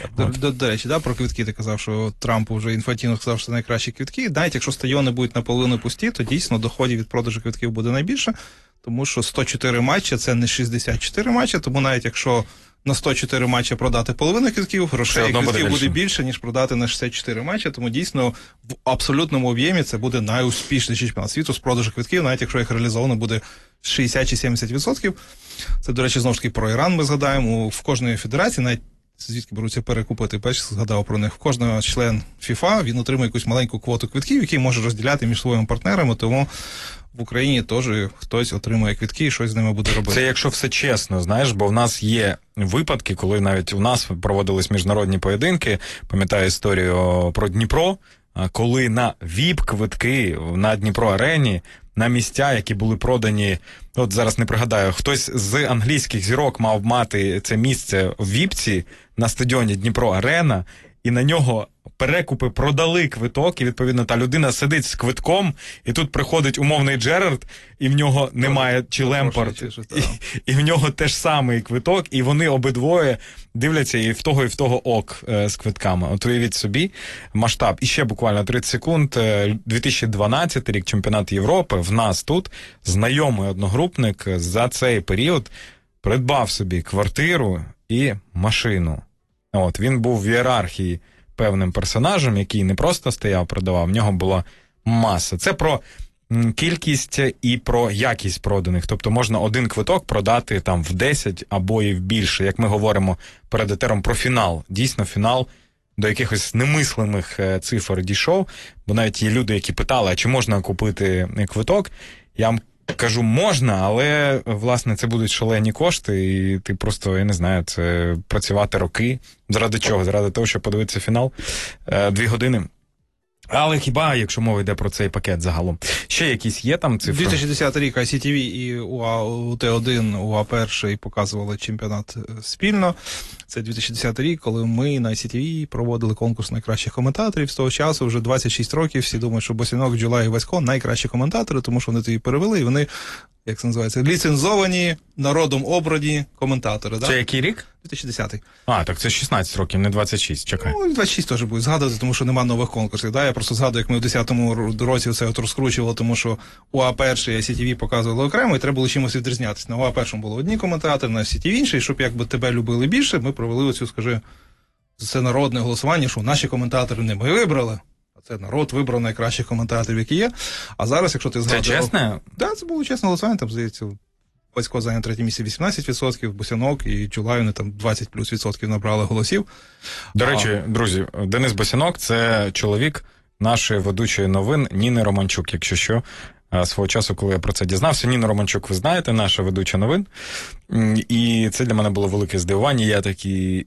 До речі, про квитки ти казав, що Трамп вже Інфантіно сказав, що це найкращі квитки. Навіть якщо стадіони будуть наполовину пусті, то дійсно доходів від продажу квитків буде найбільше, тому що 104 матчі – це не 64 матчі, тому навіть якщо на 104 матчі продати половину квитків, грошей квитків буде більше, ніж продати на 64 матчі, тому дійсно в абсолютному об'ємі це буде найуспішніший чемпіонат світу з продажу квитків, навіть якщо їх реалізовано буде 60 чи 70%. Це, до речі, знову ж таки про Іран ми згадаємо. В кожної федерації, навіть звідки беруться перекупити, згадав про них, кожного член FIFA, він отримує якусь маленьку квоту квитків, які може розділяти між своїми партнерами, тому в Україні теж хтось отримує квитки і щось з ними буде робити. Це якщо все чесно, знаєш, бо в нас є випадки, коли навіть у нас проводились міжнародні поєдинки, пам'ятаю історію про Дніпро, коли на ВІП-квитки на Дніпро-арені, на місця, які були продані, от зараз не пригадаю, хтось з англійських зірок мав мати це місце в ВІПці на стадіоні Дніпро-арена, і на нього перекупи продали квиток, і, відповідно, та людина сидить з квитком, і тут приходить умовний Джерард, і в нього немає, чи Лемпард, і в нього теж самий квиток, і вони обидвоє дивляться і в того ок з квитками. От уявіть собі масштаб. І ще буквально 30 секунд. 2012 рік, чемпіонат Європи, в нас тут знайомий одногрупник за цей період придбав собі квартиру і машину. От, він був в ієрархії певним персонажем, який не просто стояв, продавав, в нього була маса. Це про кількість і про якість проданих. Тобто можна один квиток продати там в 10 або і в більше. Як ми говоримо перед етером про фінал. Дійсно, фінал до якихось немислимих цифр дійшов, бо навіть є люди, які питали, а чи можна купити квиток. Я вам Кажу, можна, але, власне, це будуть шалені кошти, і ти просто, я не знаю, це працювати роки. Заради чого? Заради того, щоб подивитися фінал 2 години. Але хіба, якщо мова йде про цей пакет загалом? Ще якісь є там цифри? 2010 рік ICTV і УА-Т1, УА-1 показували чемпіонат спільно. Це 2010 рік, коли ми на ICTV проводили конкурс найкращих коментаторів. З того часу вже 26 років, всі думають, що Босінок, Джулай і Васько найкращі коментатори, тому що вони тоді перевели, і вони, як це називається, ліцензовані, народом обрані коментатори. Це який рік? 2010. А, так це 16 років, не 26, чекай. Ну, 26 теж буде згадувати, тому що нема нових конкурсів. Да? Я просто згадую, як ми в 10-му році це от розкручували, тому що УА-1 і ICTV показували окремо, і треба було чимось відрізнятися. На УА-1 було одні коментатори, на ICTV інші, і щоб якби тебе любили більше, ми провели оцю, скажи, це народне голосування, що наші коментатори не ми вибрали, а це народ вибрав найкращих коментаторів, які є. А зараз, якщо ти згадував... Це чесне? Так, да, це було чесне голосування, там, здається, Васько зайняв 3 місце 18%, Босянок і Чулай, вони там 20 плюс відсотків набрали голосів. До речі, друзі, Денис Босянок – це чоловік нашої ведучої новин Ніни Романчук, якщо що. Свого часу, коли я про це дізнався, Ніна Романчук, ви знаєте, наша ведуча новин. І це для мене було велике здивування. Я такий,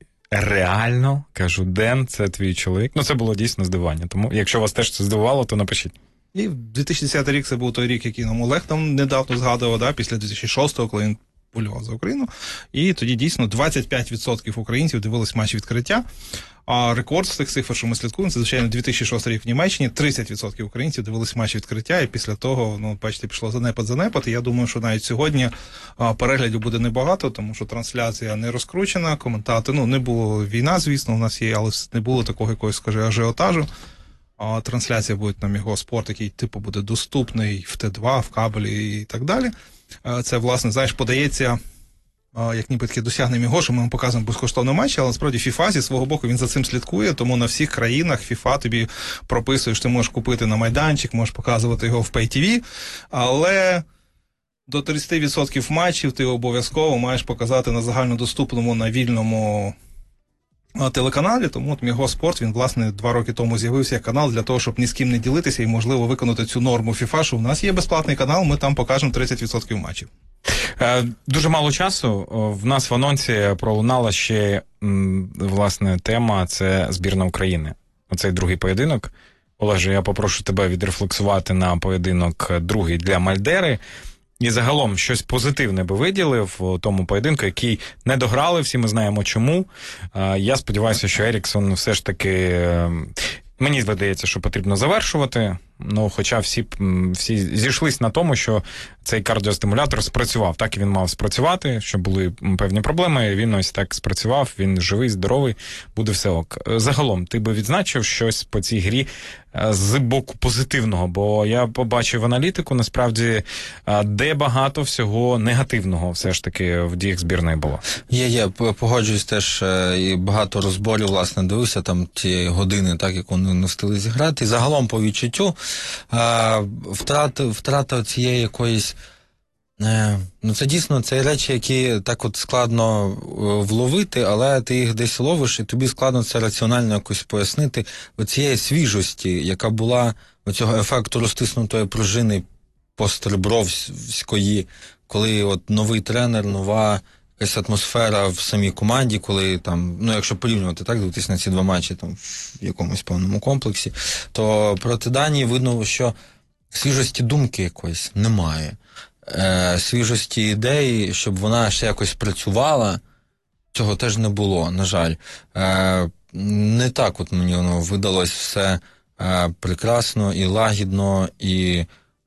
реально, кажу, Ден, це твій чоловік. Ну, це було дійсно здивування. Тому, якщо вас теж це здивувало, то напишіть. І 2010 рік це був той рік, який нам Олег там недавно згадував, да, після 2006-го, коли він болював за Україну. І тоді дійсно 25% українців дивились матч відкриття. А рекорд з тих цифр, що ми слідкуємо, це, звичайно, 2006 рік в Німеччині. 30% українців дивились матч відкриття, і після того, ну, бачите, пішло занепад. І я думаю, що навіть сьогодні переглядів буде небагато, тому що трансляція не розкручена, коментати, ну, не було війна, звісно, у нас є, але не було такого якогось, скажи, ажіотажу. А трансляція буде на Міго Спорт, який, типу, буде доступний в Т2, в кабелі і так далі. Це, власне, знаєш, подається як ніби таке досягнення Міго, що ми вам показуємо безкоштовний матч, але насправді FIFA зі свого боку він за цим слідкує, тому на всіх країнах FIFA тобі прописує, що ти можеш купити на майданчик, можеш показувати його в Pay-TV, але до 30% матчів ти обов'язково маєш показати на загальнодоступному, на вільному телеканалі, тому от Міго Спорт, він, власне, 2 роки тому з'явився як канал для того, щоб ні з ким не ділитися і, можливо, виконати цю норму FIFA, що в нас є безплатний канал, ми там покажемо 30% матчів. Дуже мало часу. В нас в анонсі пролунала ще, власне, тема, це збірна України. Оцей другий поєдинок. Олеже, я попрошу тебе відрефлексувати на поєдинок другий для Мальдери. І загалом щось позитивне би виділив у тому поєдинку, який не дограли, всі ми знаємо чому. Я сподіваюся, що Еріксон все ж таки... Мені здається, що потрібно завершувати, ну, хоча всі зійшлись на тому, що цей кардіостимулятор спрацював. Так і він мав спрацювати, що були певні проблеми, він ось так спрацював, він живий, здоровий, буде все ок. Загалом, ти би відзначив щось по цій грі з боку позитивного, бо я побачив аналітику, насправді, де багато всього негативного все ж таки в діях збірної було. Є, погоджуюсь теж, і багато розборів, власне, дивився там ті години, так, як вони не встигли зіграти. І загалом по відчуттю втрата цієї якоїсь, ну це дійсно, це речі, які так от складно вловити, але ти їх десь ловиш, і тобі складно це раціонально якось пояснити. Оцієї свіжості, яка була, оцього ефекту розтиснутої пружини пострибровської, коли от новий тренер, нова якась атмосфера в самій команді, коли там, ну якщо порівнювати, так, дивитись на ці 2 матчі там в якомусь певному комплексі, то проти Данії видно, що свіжості думки якоїсь немає. Свіжості ідеї, щоб вона ще якось працювала, цього теж не було, на жаль. Не так от мені воно видалось все прекрасно і лагідно, і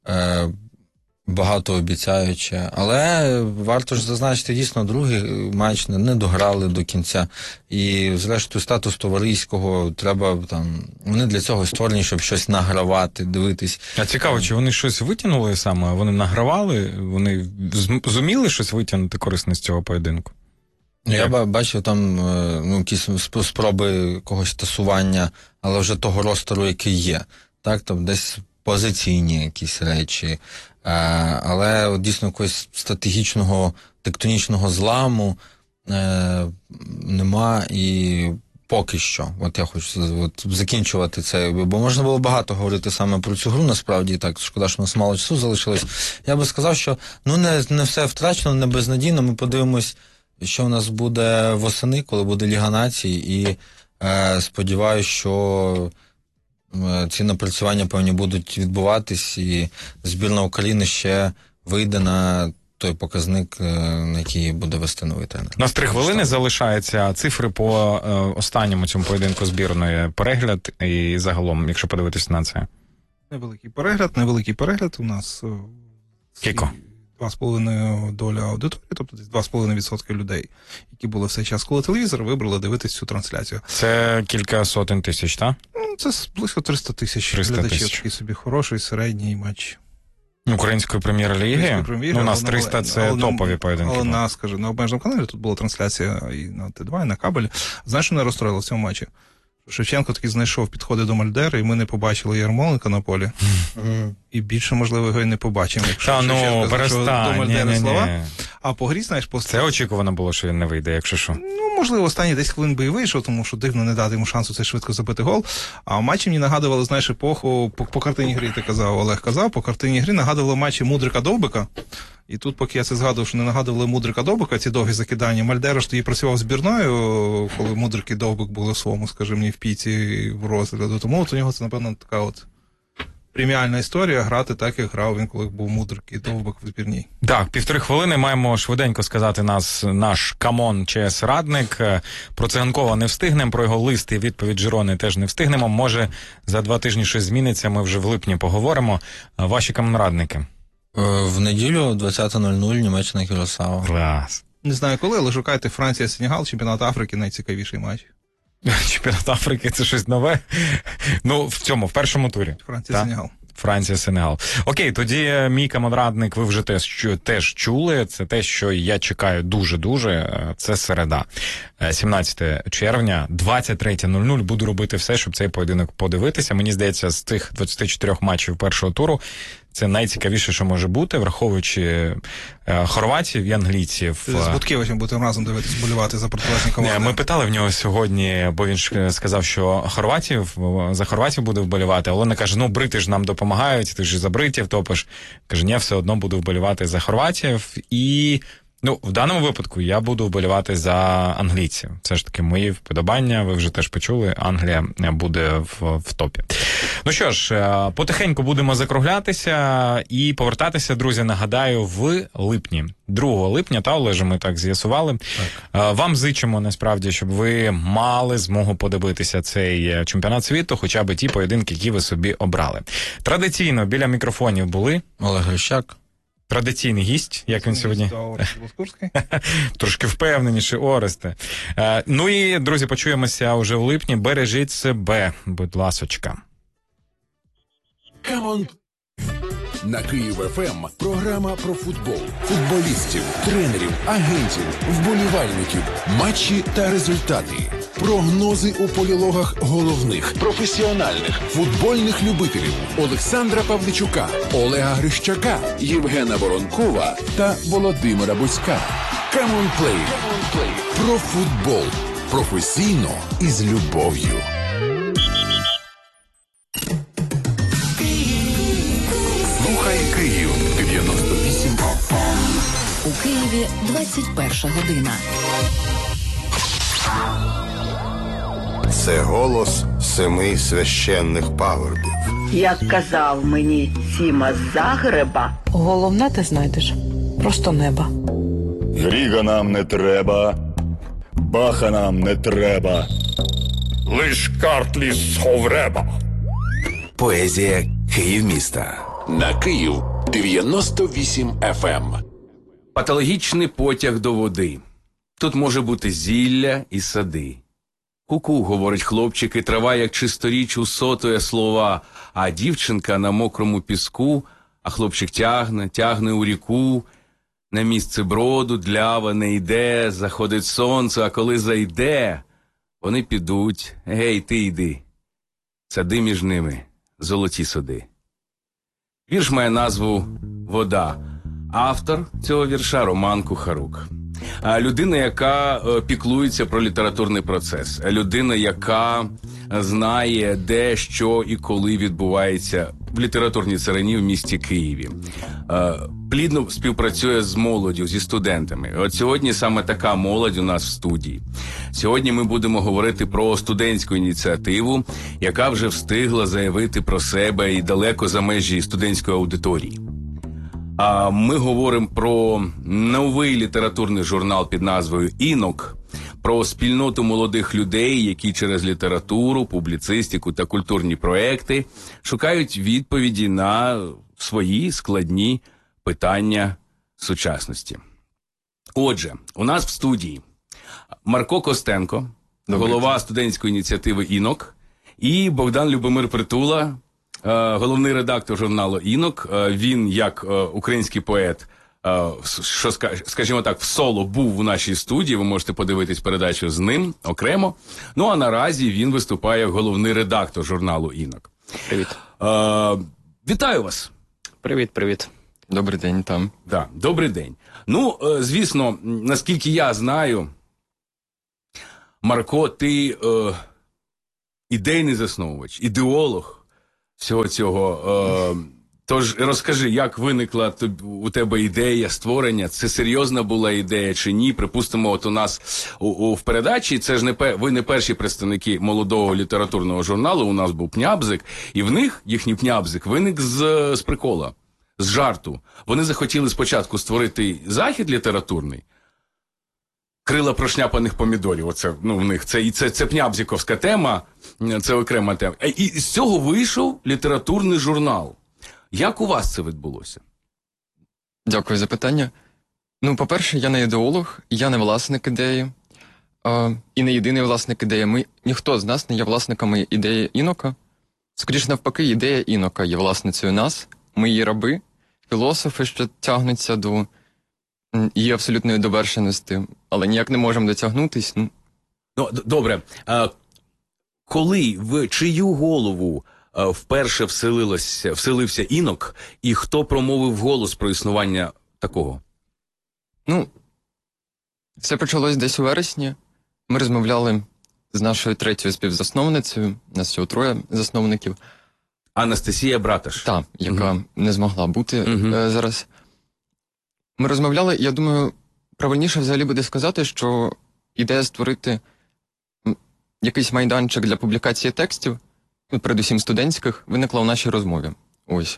багатообіцяюче. Але варто ж зазначити, дійсно, другий матч не дограли до кінця. І, зрештою, статус товариського треба там... Вони для цього створені, щоб щось награвати, дивитись. А цікаво, чи вони щось витягнули саме? Вони награвали? Вони зуміли щось витягнути корисне з цього поєдинку? Я бачив там ну, якісь спроби якогось тасування, але вже того ростеру, який є. Так, там десь позиційні якісь речі. Але от, дійсно якогось стратегічного тектонічного зламу нема, і Поки що. От я хочу закінчувати це, бо можна було багато говорити саме про цю гру, насправді, так, шкода, що у нас мало часу залишилось. Я би сказав, що не все втрачено, не безнадійно. Ми подивимось, що у нас буде восени, коли буде Ліга Націй, і сподіваюся, що ці напрацювання, певні, будуть відбуватись, і збірна України ще вийде на той показник, на який буде вести новий тренер. У нас 3 хвилини залишається. Цифри по останньому цьому поєдинку збірної. Перегляд і загалом, якщо подивитися на це. Невеликий перегляд. У нас Кілько? 2,5 доля аудиторії, тобто десь 2,5% людей, які були все час коло телевізора, вибрали дивитись цю трансляцію. Це кілька сотень тисяч, так? Це близько 300 тисяч глядачів. Такий собі хороший середній матч. Української прем'єр-ліги? Ну, у нас 300 – це топові поєдинки. Але на обмеженому каналі тут була трансляція і на Т2, і на кабелі. Знаєш, що мене розстроїло в цьому матчі? Шевченко таки знайшов підходи до Мальдери, і ми не побачили Ярмоленка на полі. І більше, можливо, його і не побачимо, якщо Шевченко знайшов до Мальдери слова. А по грі, знаєш, це очікувано було, що він не вийде, якщо що. Ну, можливо, останні 10 хвилин би і вийшов, тому що дивно не дати йому шансу це швидко забити гол. А в матчі мені нагадували, знаєш, епоху, по картині гри, ти казав, Олег казав, по картині гри нагадували матчі Мудрика-Довбика. І тут, поки я це згадував, що не нагадували Мудрика-Довбика, ці довгі закидання. Мальдера ж тоді працював збірною, коли Мудрик і Довбик були у своєму, скажімо, в піці, в розгляду. Тому от у нього це, напевно, така от преміальна історія, грати так, як грав він, коли був Мудрик і Довбик в збірній. Так, 1,5 хвилини маємо швиденько сказати наш камон ЧС Радник. Про Циганкова не встигнемо, про його лист і відповідь Жирони теж не встигнемо. Може, за 2 тижні щось зміниться, ми вже в липні поговоримо. Ваші камонрадники? В неділю 20:00 Німеччина Кюрасао. Клас. Не знаю коли, але шукайте Франція-Сенегал, чемпіонат Африки, найцікавіший матч. Чемпіонат Африки – це щось нове? Ну, в першому турі. Франція-Сенегал. Франція-Сенегал. Окей, тоді мій камонрадник ви вже теж чули. Це те, що я чекаю дуже-дуже. Це середа. 17 червня, 23:00. Буду робити все, щоб цей поєдинок подивитися. Мені здається, з тих 24 матчів першого туру це найцікавіше, що може бути, враховуючи хорватів і англійців. З Буткевичем будемо разом дивитися, болювати за протилежні команди. Ми питали в нього сьогодні, бо він ж сказав, що за хорватів буде вболівати. А Олена каже, брити ж нам допомагають, ти ж за бритів топиш. Каже, ні, все одно буду вболівати за хорватів. І в даному випадку я буду вболівати за англійців. Це ж таки мої вподобання, ви вже теж почули, Англія буде в топі. Ну що ж, потихеньку будемо закруглятися і повертатися, друзі, нагадаю, в липні. 2 липня, Олеже, ми так з'ясували. Так. Вам зичимо, насправді, щоб ви мали змогу подивитися цей чемпіонат світу, хоча б ті поєдинки, які ви собі обрали. Традиційно біля мікрофонів були Олег Грищак. Традиційний гість, як він сьогодні? Трошки впевненіше, Оресте. Ну і, друзі, почуємося уже в липні. Бережіть себе, будь ласочка. Камон. На Київ ФМ програма про футбол, футболістів, тренерів, агентів, вболівальників, матчі та результати. Прогнози у полілогах головних, професіональних, футбольних любителів Олександра Павличука, Олега Грищака, Євгена Воронкова та Володимира Буська. Камон Плей. Про футбол. Професійно і з любов'ю. Слухай Київ 98 FM. У Києві 21 година. Це голос 7 священних пагорбів. Як казав мені Сіма з Загреба, головне ти знайдеш просто неба. Гріга нам не треба, Баха нам не треба, лиш картлі з Ховреба. Поезія Київміста. На Київ 98 FM. Патологічний потяг до води. Тут може бути зілля і сади. Ку-ку, говорить хлопчик, і трава, як чисторіч, усотує слова. А дівчинка на мокрому піску, а хлопчик тягне у ріку. На місце броду длява не йде, заходить сонце, а коли зайде, вони підуть. Гей, ти йди. Сади між ними, золоті сади. Вірш має назву «Вода». Автор цього вірша Роман Кухарук. Людина, яка піклується про літературний процес. Людина, яка знає, де, що і коли відбувається в літературній царині в місті Києві. Плідно співпрацює з молоддю, зі студентами. От сьогодні саме така молодь у нас в студії. Сьогодні ми будемо говорити про студентську ініціативу, яка вже встигла заявити про себе і далеко за межі студентської аудиторії. А ми говоримо про новий літературний журнал під назвою «Інок», про спільноту молодих людей, які через літературу, публіцистику та культурні проекти шукають відповіді на свої складні питання сучасності. Отже, у нас в студії Марко Костенко, голова студентської ініціативи «Інок», і Богдан Любомир Притула, головний редактор журналу «Інок». Він, як український поет, що, скажімо так, в соло був у нашій студії, ви можете подивитись передачу з ним окремо. Ну, а наразі він виступає як головний редактор журналу «Інок». Привіт. Вітаю вас. Привіт. Добрий день там. Да, добрий день. Ну, звісно, наскільки я знаю, Марко, ти ідейний засновувач, ідеолог всього цього. Тож розкажи, як виникла у тебе ідея створення? Це серйозна була ідея чи ні? Припустимо, от у нас в передачі, це ж ви не перші представники молодого літературного журналу, у нас був Пнябзик, і в них їхній Пнябзик виник з прикола, з жарту. Вони захотіли спочатку створити захід літературний, крила прошняпаних помідорів, оце, в них, це пнябзіковська тема, це окрема тема. І з цього вийшов літературний журнал. Як у вас це відбулося? Дякую за питання. Ну, по-перше, я не ідеолог, я не власник ідеї, і не єдиний власник ідеї. Ніхто з нас не є власниками ідеї Інока. Скоріше навпаки, ідея Інока є власницею нас, ми її раби, філософи, що тягнуться до її абсолютної довершеності, але ніяк не можемо дотягнутись. Ну, добре. Коли, в чию голову вперше вселився Інок, і хто промовив голос про існування такого? Ну, все почалось десь у вересні. Ми розмовляли з нашою третьою співзасновницею, у нас всього 3 засновників. Анастасія Браташ. Так, яка не змогла бути зараз. Ми розмовляли, я думаю, правильніше взагалі буде сказати, що ідея створити якийсь майданчик для публікації текстів, передусім студентських, виникла у нашій розмові. Ось.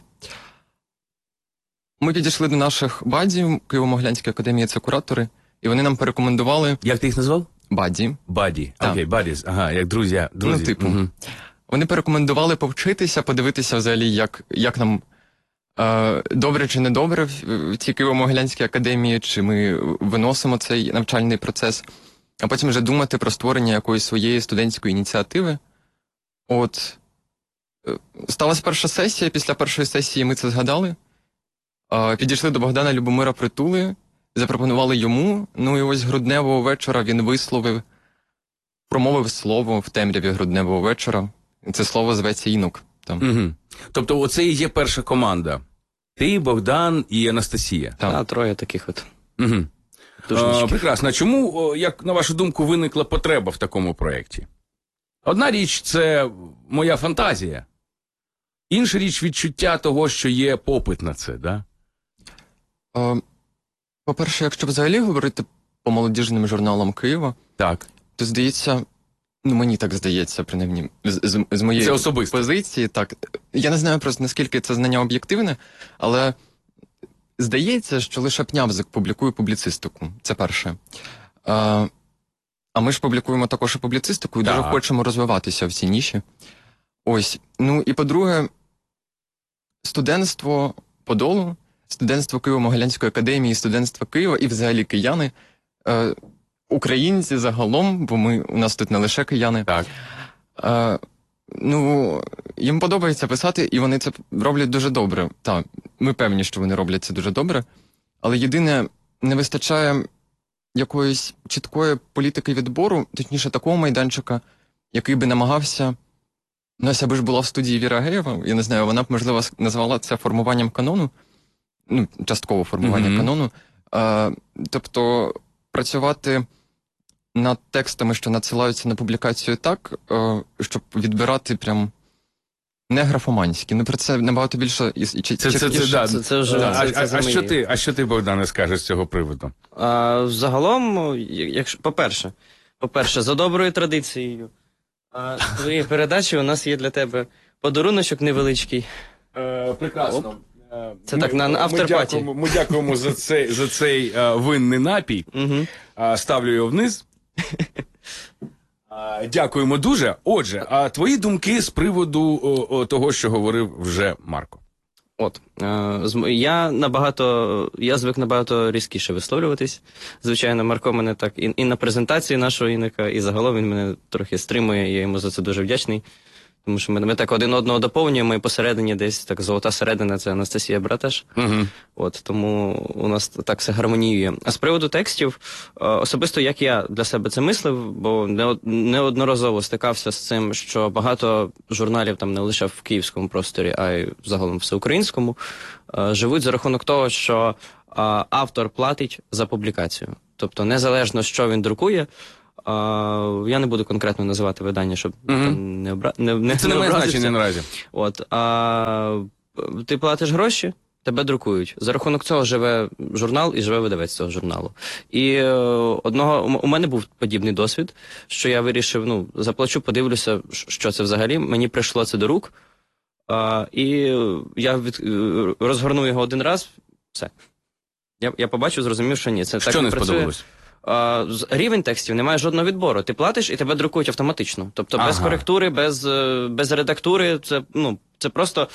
Ми підійшли до наших бадів, Києво-Могилянської академії, це куратори, і вони нам порекомендували... Як ти їх назвав? Баді. Баді, окей, бадіз, ага, як друзі. Ну, типу. Вони порекомендували повчитися, подивитися взагалі, як нам добре чи не добре в цій Києво-Могилянській академії, чи ми виносимо цей навчальний процес, а потім вже думати про створення якоїсь своєї студентської ініціативи. От, сталася перша сесія, після першої сесії ми це згадали, підійшли до Богдана Любомира Притули, запропонували йому, ну і ось грудневого вечора він промовив слово в темряві грудневого вечора, це слово зветься «Інок». Тобто оце і є перша команда. Ти, Богдан і Анастасія. Так, 3 таких от. Прекрасно. Чому, як на вашу думку, виникла потреба в такому проєкті? Одна річ – це моя фантазія. Інша річ – відчуття того, що є попит на це, да? По-перше, якщо взагалі говорити по молодіжним журналам Києва, так, то здається, ну мені так здається, принаймні, з моєї позиції, так. Я не знаю просто, наскільки це знання об'єктивне, але здається, що лише Пнябзик публікує публіцистику. Це перше. А ми ж публікуємо також і публіцистику, і дуже хочемо розвиватися в цій ніші. Ось. Ну і по-друге, студентство Подолу, студентство Києво-Могилянської академії, студентство Києва і взагалі кияни, українці загалом, бо у нас тут не лише кияни, ну, їм подобається писати, і вони це роблять дуже добре. Так, ми певні, що вони роблять це дуже добре, але єдине, не вистачає якоїсь чіткої політики відбору, точніше такого майданчика, який би намагався, ну, ось аби ж була в студії Віра Геєва, я не знаю, вона б, можливо, назвала це формуванням канону, ну, частково формування канону, тобто працювати над текстами, що надсилаються на публікацію так, щоб відбирати прям не графоманські. Ну, про це набагато більше... Це вже... А що ти, Богдане, скажеш з цього приводу? Загалом, по-перше, за доброю традицією твоєї передачі у нас є для тебе подаруночок невеличкий. Прекрасно. Це так, на авторпаті. Ми дякуємо за цей винний напій. Ставлю його вниз. Дякуємо дуже. Отже, а твої думки з приводу того, що говорив вже Марко? Я звик набагато різкіше висловлюватись. Звичайно, Марко мене так і на презентації нашого Іника, і загалом він мене трохи стримує, я йому за це дуже вдячний. Тому що ми так один одного доповнюємо, і посередині десь так золота середина – це Анастасія Братеш. Тому у нас так все гармоніює. А з приводу текстів, особисто як я для себе це мислив, бо неодноразово стикався з цим, що багато журналів, там не лише в київському просторі, а й загалом всеукраїнському, живуть за рахунок того, що автор платить за публікацію. Тобто незалежно, що він друкує, я не буду конкретно називати видання, щоб це не має значення наразі. Ти платиш гроші, тебе друкують. За рахунок цього живе журнал і живе видавець цього журналу. І у мене був подібний досвід, що я вирішив, заплачу, подивлюся, що це взагалі. Мені прийшло це до рук, і я розгорнув його один раз, все. Я побачив, зрозумів, що ні. Це що так не працює. Сподобалось? Рівень текстів, немає жодного відбору. Ти платиш і тебе друкують автоматично. Тобто без коректури, без редактури. Це просто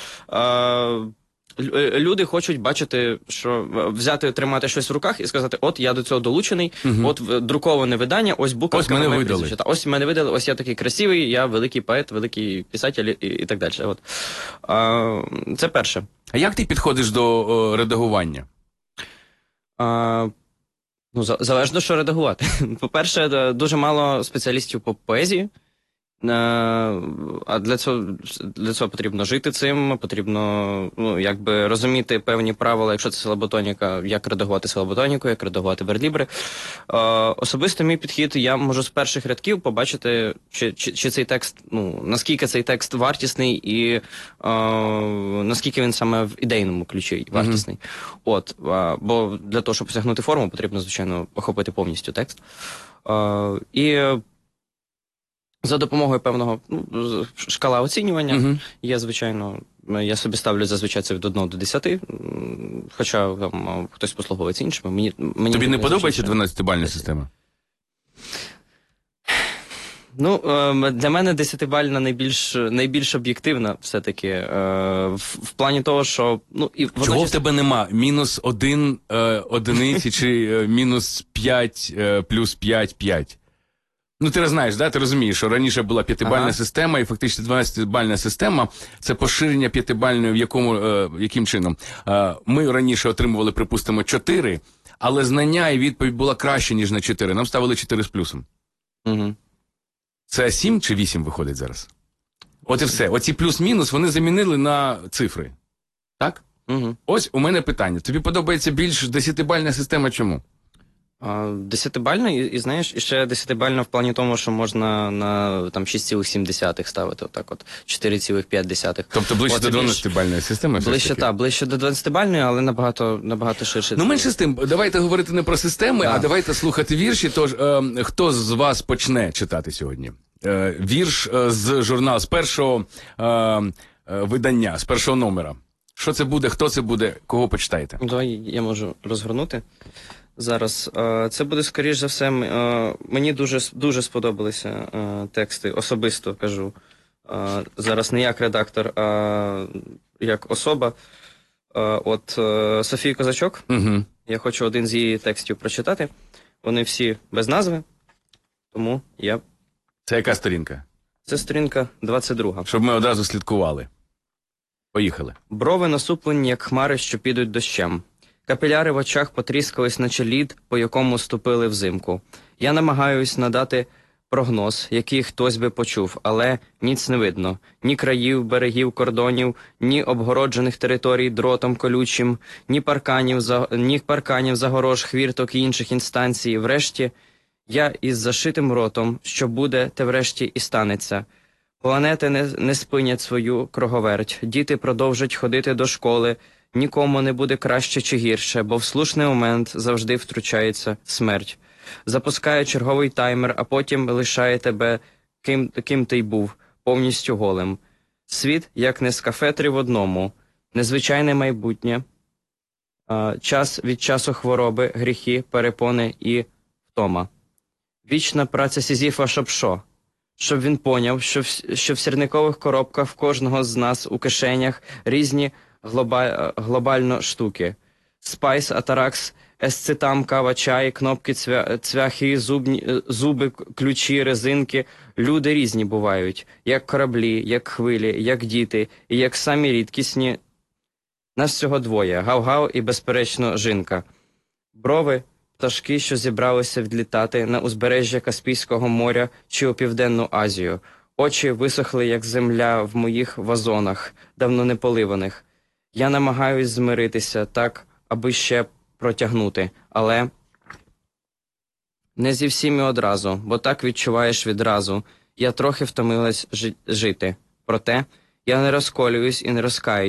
люди хочуть бачити, що тримати щось в руках і сказати, от я до цього долучений, от друковане видання, ось буковка. Ось мене видали. Ось мене видали, ось я такий красивий, я великий поет, великий писатель і так далі. Це перше. А як ти підходиш до редагування? Залежно, що редагувати. По-перше, дуже мало спеціалістів по поезії. А для цього потрібно жити цим, потрібно розуміти певні правила, якщо це силаботоніка, як редагувати силаботоніку, як редагувати верлібри. Особисто мій підхід, я можу з перших рядків побачити, чи цей текст, наскільки цей текст вартісний і наскільки він саме в ідейному ключі вартісний. Бо для того, щоб осягнути форму, потрібно, звичайно, охопити повністю текст. І за допомогою певного шкала оцінювання є, звичайно, я собі ставлю зазвичай це від 1 до 10, хоча там хтось послуговується іншими. Тобі не подобається 12-бальна система? Для мене 10-бальна найбільш об'єктивна все-таки. В плані того, що... Чого в тебе нема? -1 одиниці чи -5 плюс 5 – 5? Ти знаєш, ти розумієш, що раніше була 5-бальна система, і фактично 12-бальна система – це поширення 5-бальної, яким чином? Ми раніше отримували, припустимо, 4, але знання і відповідь була краще, ніж на 4. Нам ставили 4 з плюсом. Це 7 чи 8 виходить зараз? От і все. Оці плюс-мінус вони замінили на цифри. Так? Ось у мене питання. Тобі подобається більш 10-бальна система чому? 10-бальна, і знаєш, і ще 10-бальна в плані тому, що можна на 6,7 ставити, 4,5. Тобто ближче до 12-бальної системи? Ближче до 12-бальної, але набагато ширше. Менше з тим, давайте говорити не про системи, а давайте слухати вірші. Тож, хто з вас почне читати сьогодні? Вірш з журналу, з першого видання, з першого номера. Що це буде, хто це буде, кого почитаєте? Давай я можу розгорнути. Зараз. Це буде, скоріш за все, мені дуже сподобалися тексти, особисто кажу. Зараз не як редактор, а як особа. Софії Козачок. Я хочу один з її текстів прочитати. Вони всі без назви, тому я... Це яка сторінка? Це сторінка 22. Щоб ми одразу слідкували. Поїхали. Брови насуплені, як хмари, що підуть дощем. Капіляри в очах потріскались, наче лід, по якому ступили взимку. Я намагаюсь надати прогноз, який хтось би почув, але ніц не видно. Ні країв, берегів, кордонів, ні обгороджених територій дротом колючим, ні парканів, загорож, хвірток і інших інстанцій. Врешті, я із зашитим ротом, що буде, те врешті і станеться. Планети не спинять свою круговерть, діти продовжать ходити до школи, нікому не буде краще чи гірше, бо в слушний момент завжди втручається смерть. Запускає черговий таймер, а потім лишає тебе ким ти й був, повністю голим. Світ, як Нескафе 3 в одному, незвичайне майбутнє, час від часу хвороби, гріхи, перепони і втома. Вічна праця Сізіфа, щоб що? Щоб він поняв, що в сірникових коробках в кожного з нас у кишенях різні глобально штуки. Спайс, Атаракс, есцитам, кава, чай, кнопки, цвяхи, зуби, ключі, резинки. Люди різні бувають, як кораблі, як хвилі, як діти, і як самі рідкісні. Нас всього двоє – Гав-Гав і, безперечно, Жінка. Брови – пташки, що зібралися відлітати на узбережжя Каспійського моря чи у Південну Азію. Очі висохли, як земля в моїх вазонах, давно не поливаних. Я намагаюсь змиритися так, аби ще протягнути, але не зі всіми одразу, бо так відчуваєш відразу. Я трохи втомилась жити. Проте я не розколююсь і не розкаюсь.